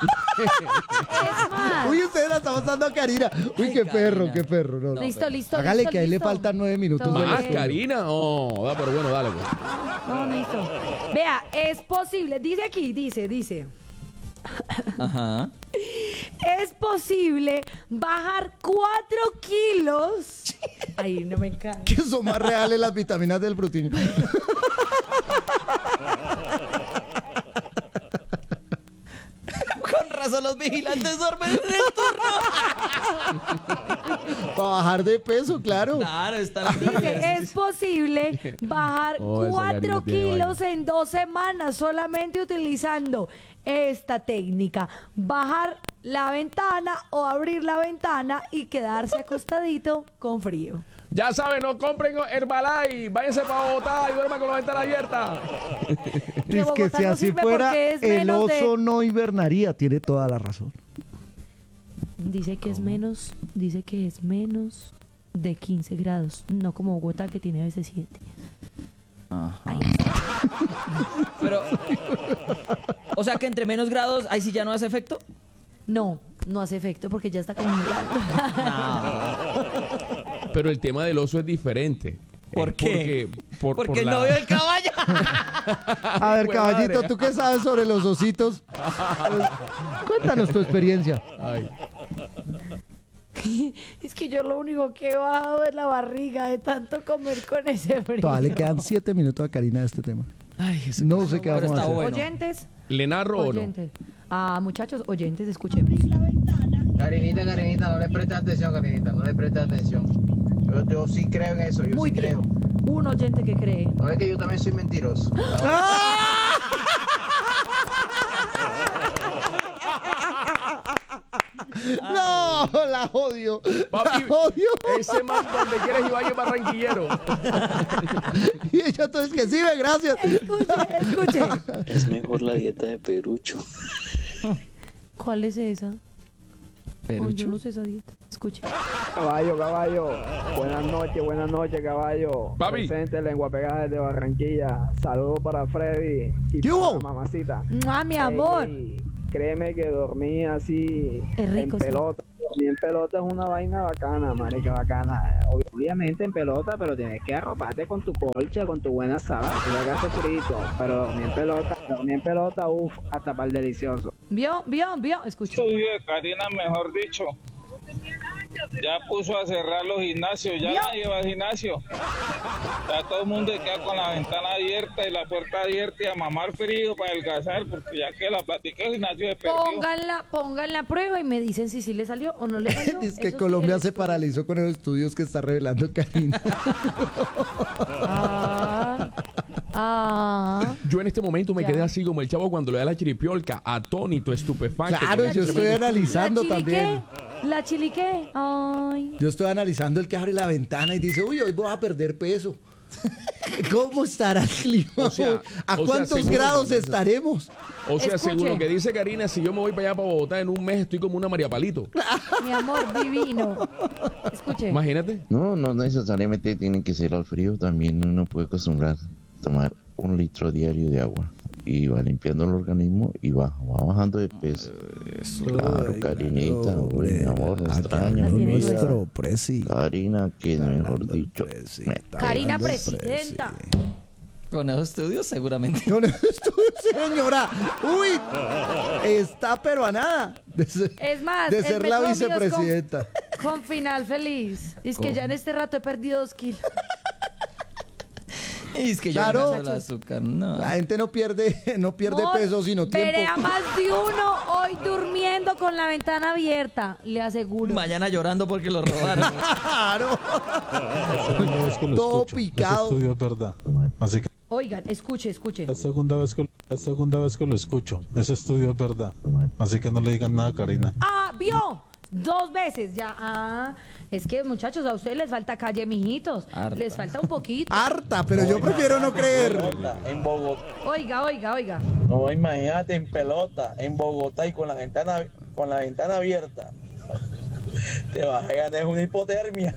S1: Uy, ustedes la están pasando a Karina. Uy, qué perro, qué perro. No,
S4: Listo, listo.
S1: Hágale
S4: listo,
S1: que a él le
S4: listo.
S1: faltan 9 minutos.
S4: Todo
S1: del
S2: Más,
S1: estudio.
S2: Karina. Oh, pero bueno, dale. Pues.
S4: No, listo. Vea, es posible, dice aquí, dice.
S16: Ajá.
S4: Es posible bajar 4 kilos. Ay, no me encanta.
S1: Que son más reales las vitaminas del frutiño.
S16: Con razón los vigilantes duermen en el turno.
S1: Para bajar de peso, claro.
S16: Claro, está
S4: Dice, es posible bajar
S2: Oh, esa
S4: 4
S2: Karina tiene
S4: kilos en 2 semanas solamente utilizando esta técnica. Bajar la ventana o abrir la ventana y quedarse acostadito con frío.
S2: Ya saben, no compren Herbalife. Váyanse para Bogotá y duerman con la ventana abierta.
S1: Es que
S4: Bogotá
S1: si
S4: no
S1: así
S4: sirve
S1: fuera,
S4: porque es
S1: el
S4: menos de-
S1: oso no hibernaría. Tiene toda la razón.
S4: Dice que es menos de 15 grados, no como Bogotá que tiene a veces 7.
S16: Pero, o sea que entre menos grados, ahí sí ya no hace efecto.
S4: No hace efecto porque ya está congelando.
S2: Pero el tema del oso es diferente.
S16: ¿Por qué? Porque el
S2: la-
S16: novio del caballo.
S1: A ver,
S2: Pues
S1: caballito,
S2: madre.
S1: ¿tú qué sabes sobre los ositos? Cuéntanos tu experiencia.
S2: Ay.
S4: Es que yo lo único que he bajado es la barriga de tanto comer con ese frío.
S1: Todavía le quedan 7 minutos a Karina de este tema.
S16: Ay,
S1: No sé qué
S16: pero
S1: vamos a
S16: está
S1: hacer.
S16: bueno.
S4: Oyentes,
S2: ¿Le narro o no?
S4: oyentes. Ah, muchachos, oyentes, escuchemos.
S20: Carinita, no le prestes atención, Carinita, no le prestes atención. Yo sí creo en eso, yo
S4: Muy
S20: sí
S4: bien.
S20: creo.
S4: Un oyente que cree.
S20: No es que yo también soy mentiroso.
S1: No, la odio.
S2: Papi,
S1: La odio.
S2: ese man donde quieres y vaya barranquillero.
S1: Y ella entonces que sí, ve, gracias.
S4: Escuche.
S21: Es mejor la dieta de Perucho.
S4: ¿Cuál es esa? Oh, yo no sé esa dieta. Escuche.
S3: Caballo. Buenas noches, caballo.
S2: Papi.
S3: Presente, lengua pegada desde Barranquilla. Saludos para Freddy y
S1: ¿Qué
S3: para
S1: hubo?
S3: la mamacita.
S4: Ah, mi amor.
S3: Ey,
S6: créeme que dormí así en pelota. Dormir en pelota es una vaina bacana, marica, bacana. Obviamente en pelota, pero tienes que arroparte con tu colcha, con tu buena sábana, que hagas frito. Pero dormir en pelota, uff, hasta para el delicioso.
S4: ¿Vio? Escucha.
S18: Estudio de Karina, mejor dicho. Ya puso a cerrar los gimnasios, ya nadie va al gimnasio. Ya todo el mundo queda con la ventana abierta y la puerta abierta y a mamar frío para adelgazar, porque ya que la platica del gimnasio de perdido.
S4: Pongan la prueba y me dicen si sí le salió o no le salió.
S1: Es que
S4: Eso
S1: Colombia
S4: sí,
S1: se paralizó con los estudios que está revelando Karina.
S2: Yo en este momento me quedé así como el chavo cuando le da la chiripiolca, atónito, estupefacto.
S1: Claro, yo estoy analizando
S4: ¿La chiliqué?
S1: también.
S4: ¿La chiliqué? Ay.
S1: Yo estoy analizando el que abre la ventana y dice, uy, hoy voy a perder peso. ¿Cómo estará el clima? ¿A cuántos
S2: seguro,
S1: grados estaremos?
S2: O sea,
S4: Escuche.
S2: según lo que dice Karina, si yo me voy para allá, para Bogotá, en un mes estoy como una María Palito.
S4: Mi amor divino. Escuche.
S2: Imagínate.
S22: No necesariamente tiene que ser al frío, también uno puede acostumbrar a tomar 1 litro diario de agua y va limpiando el organismo y va bajando de peso. Claro, Karinita, uy, mi amor, lo extraño.
S1: Nuestro presi.
S22: Karina, que mejor dicho.
S4: Karina presidenta.
S16: Con esos estudios, seguramente.
S1: Con esos estudios, señora. Uy, está pero a nada
S4: Es más,
S1: de
S4: el
S1: ser la
S4: método mío es
S1: vicepresidenta.
S4: con final feliz. Es que ya en este rato he perdido 2 kilos.
S16: Y es que
S1: Claro.
S16: yo no el azúcar, no.
S1: La gente no pierde
S4: Amor,
S1: peso, sino tiempo.
S4: veré a más de uno hoy durmiendo con la ventana abierta, le aseguro.
S16: Mañana llorando porque lo robaron.
S1: Claro.
S15: Todo
S1: picado.
S15: Ese estudio es verdad. Así que
S4: Oigan, escuche.
S15: la segunda vez que lo escucho. Ese estudio es verdad. Así que no le digan nada a Karina.
S4: ¡Ah, vio! 2 veces ya. Ah, es que muchachos, a ustedes les falta calle, mijitos.
S16: Harta.
S4: Les falta un poquito.
S1: Harta, pero yo prefiero no creer.
S7: En Bogotá.
S4: Oiga.
S7: No, imagínate en pelota, en Bogotá y con la ventana abierta. Te vas a ganar una hipotermia.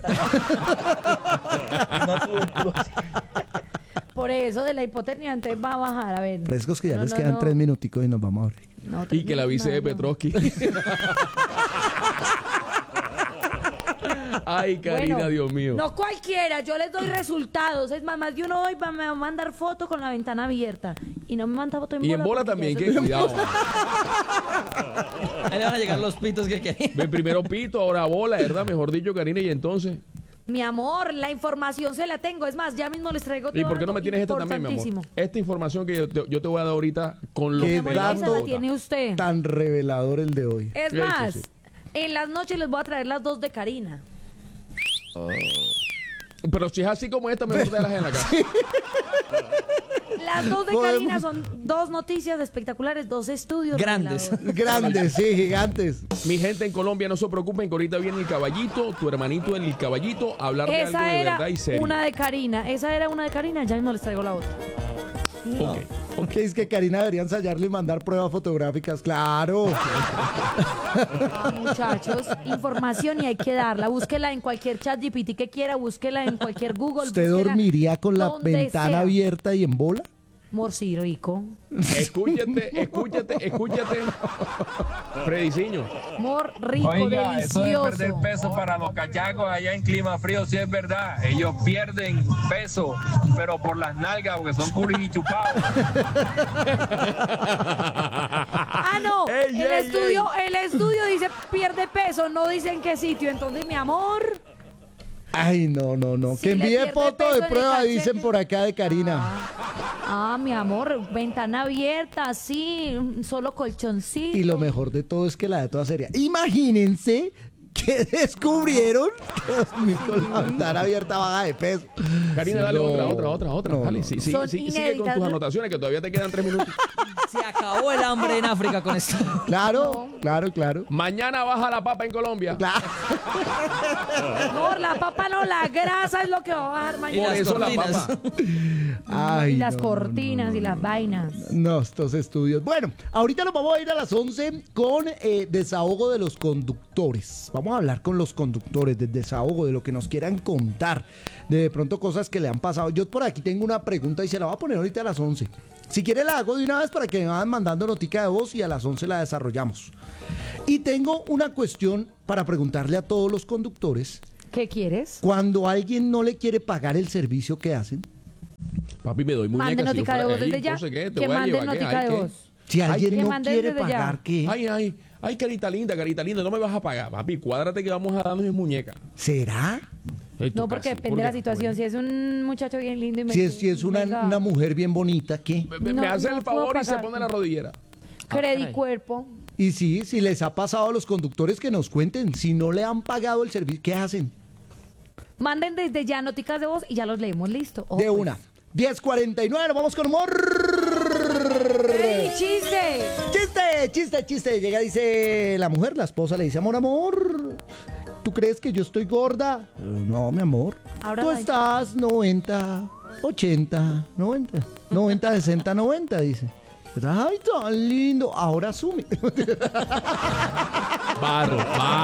S7: Una tuberculosis.
S4: Por eso de la hipotermia entonces va a bajar, a ver.
S1: Frescos que ya
S4: No,
S1: les
S4: no,
S1: quedan
S4: no.
S1: 3 minuticos y nos vamos a abrir.
S4: No,
S2: Y que la vice de
S4: no.
S2: Petrovsky. Ay, Karina,
S4: Bueno,
S2: Dios mío.
S4: No cualquiera, yo les doy resultados. Es más de uno hoy me va a mandar foto con la ventana abierta. Y no me manda foto en
S2: Y
S4: bola.
S2: en bola
S4: porque
S2: también,
S4: ya
S2: que
S4: eso-
S2: cuidado.
S16: Ahí le van a llegar los pitos que querían.
S2: Ven primero pito, ahora bola, ¿verdad? Mejor dicho, Karina, y entonces.
S4: Mi amor, la información se la tengo. Es más, ya mismo les traigo todo
S2: ¿Y por qué no me
S4: algo
S2: tienes esta también, mi amor?
S4: importantísimo.
S2: Esta información que yo te voy a dar ahorita con los
S1: Qué
S4: Mi amor, esa
S1: dato
S4: la tiene usted.
S1: tan revelador el de hoy.
S4: Es
S2: Sí,
S4: más,
S2: sí, sí.
S4: en las noches les voy a traer las 2 de Karina.
S2: Pero si es así como esta, mejor déjalas en la casa.
S4: Las 2 de
S1: Podemos-
S4: Karina son 2 noticias espectaculares, 2 estudios.
S16: Grandes.
S4: reveladores.
S1: Grandes, sí, gigantes.
S2: Mi gente en Colombia, no se preocupen que ahorita viene el caballito, tu hermanito en el caballito, a hablar de algo
S4: Esa
S2: de
S4: era
S2: verdad y serio.
S4: una de Karina. Esa era una de Karina, ya mismo les traigo la otra.
S2: Ok.
S1: Ok, es que Karina debería ensayarle y mandar pruebas fotográficas. Claro.
S4: Ah, muchachos, información y hay que darla. Búsquela en cualquier chat GPT que quiera, búsquela en cualquier Google.
S1: ¿Usted
S4: búsquela
S1: dormiría con la
S4: donde
S1: ventana
S4: sea.
S1: abierta y en bola?
S4: Morcillo rico.
S2: Escúchate. Frediciño.
S4: Mor rico,
S18: Oiga, eso de
S4: delicioso.
S18: perder peso para los cachacos allá en clima frío sí es verdad. Ellos pierden peso, pero por las nalgas porque son curichupados.
S4: Ah, no.
S2: Ey,
S4: el
S2: ey,
S4: estudio dice pierde peso, no dice en qué sitio. Entonces, mi amor,
S1: Ay, no.
S4: Si
S1: Que
S4: le
S1: envíe
S4: pierde
S1: foto
S4: peso
S1: de
S4: en el
S1: prueba,
S4: cachete.
S1: dicen por acá de Karina.
S4: mi amor, ventana abierta, así, un solo colchoncito.
S1: Y lo mejor de todo es que la de toda sería. Imagínense que descubrieron que con la ventana abierta baja de peso.
S2: Karina,
S1: Sí,
S2: dale
S1: no.
S2: otra.
S1: No,
S2: Dale,
S1: no.
S2: sí,
S4: Son
S2: sigue con
S4: inéditas.
S2: tus anotaciones que todavía te quedan 3 minutos.
S16: Se acabó el hambre en África con esto.
S1: Claro.
S2: Mañana baja la papa en Colombia.
S1: Claro.
S4: No, la papa no, la grasa es lo que va a bajar
S16: Y
S4: mañana.
S16: las cortinas.
S1: Ay,
S4: Y las
S1: no,
S4: cortinas
S1: no,
S4: y las vainas.
S1: No, estos estudios. Bueno, ahorita nos vamos a ir a las 11 con desahogo de los conductores. Vamos a hablar con los conductores del desahogo, de lo que nos quieran contar. De pronto cosas que le han pasado. Yo por aquí tengo una pregunta y se la voy a poner ahorita a las 11. Si quiere la hago de una vez para que me vayan mandando notica de voz y a las 11 la desarrollamos. Y tengo una cuestión para preguntarle a todos los conductores.
S4: ¿Qué quieres?
S1: Cuando alguien no le quiere pagar el servicio que hacen.
S2: Papi, me doy muñeca.
S4: Mande
S2: si yo
S4: notica de
S2: fuera
S4: voz
S2: ahí,
S4: desde ya.
S2: no sé qué, te
S4: Que
S2: voy a
S4: mande
S2: llevar, ¿qué?
S4: notica
S2: Ay,
S4: de
S2: ¿qué?
S4: voz.
S1: Si alguien
S4: que
S1: no
S4: manden
S1: quiere
S4: desde ya.
S1: pagar, ¿qué?
S2: Ay, carita linda, no me vas a pagar. Papi, cuádrate que vamos a darnos mis muñecas.
S1: ¿Será?
S4: No, porque depende de la situación. Si es un muchacho bien lindo y me
S1: Si es una mujer bien bonita, ¿qué?
S2: Me hace
S4: no
S2: el
S4: puedo
S2: favor y se
S4: pagar.
S2: pone la rodillera.
S4: Credicuerpo.
S1: Y sí, si les ha pasado a los conductores que nos cuenten, si no le han pagado el servicio, ¿qué hacen?
S4: Manden desde ya noticas de voz y ya los leemos, listo. Ojo,
S1: De
S4: pues.
S1: una. 10:49, nos vamos con humor.
S4: ¡Ey, chiste!
S1: Chiste. Llega, dice la mujer, la esposa le dice, amor, ¿tú crees que yo estoy gorda? No, mi amor.
S4: Ahora
S1: Tú
S4: la-
S1: estás 90, 80, 90, 90, 60, 90, dice. Ay, tan lindo. Ahora asume.
S2: Barro.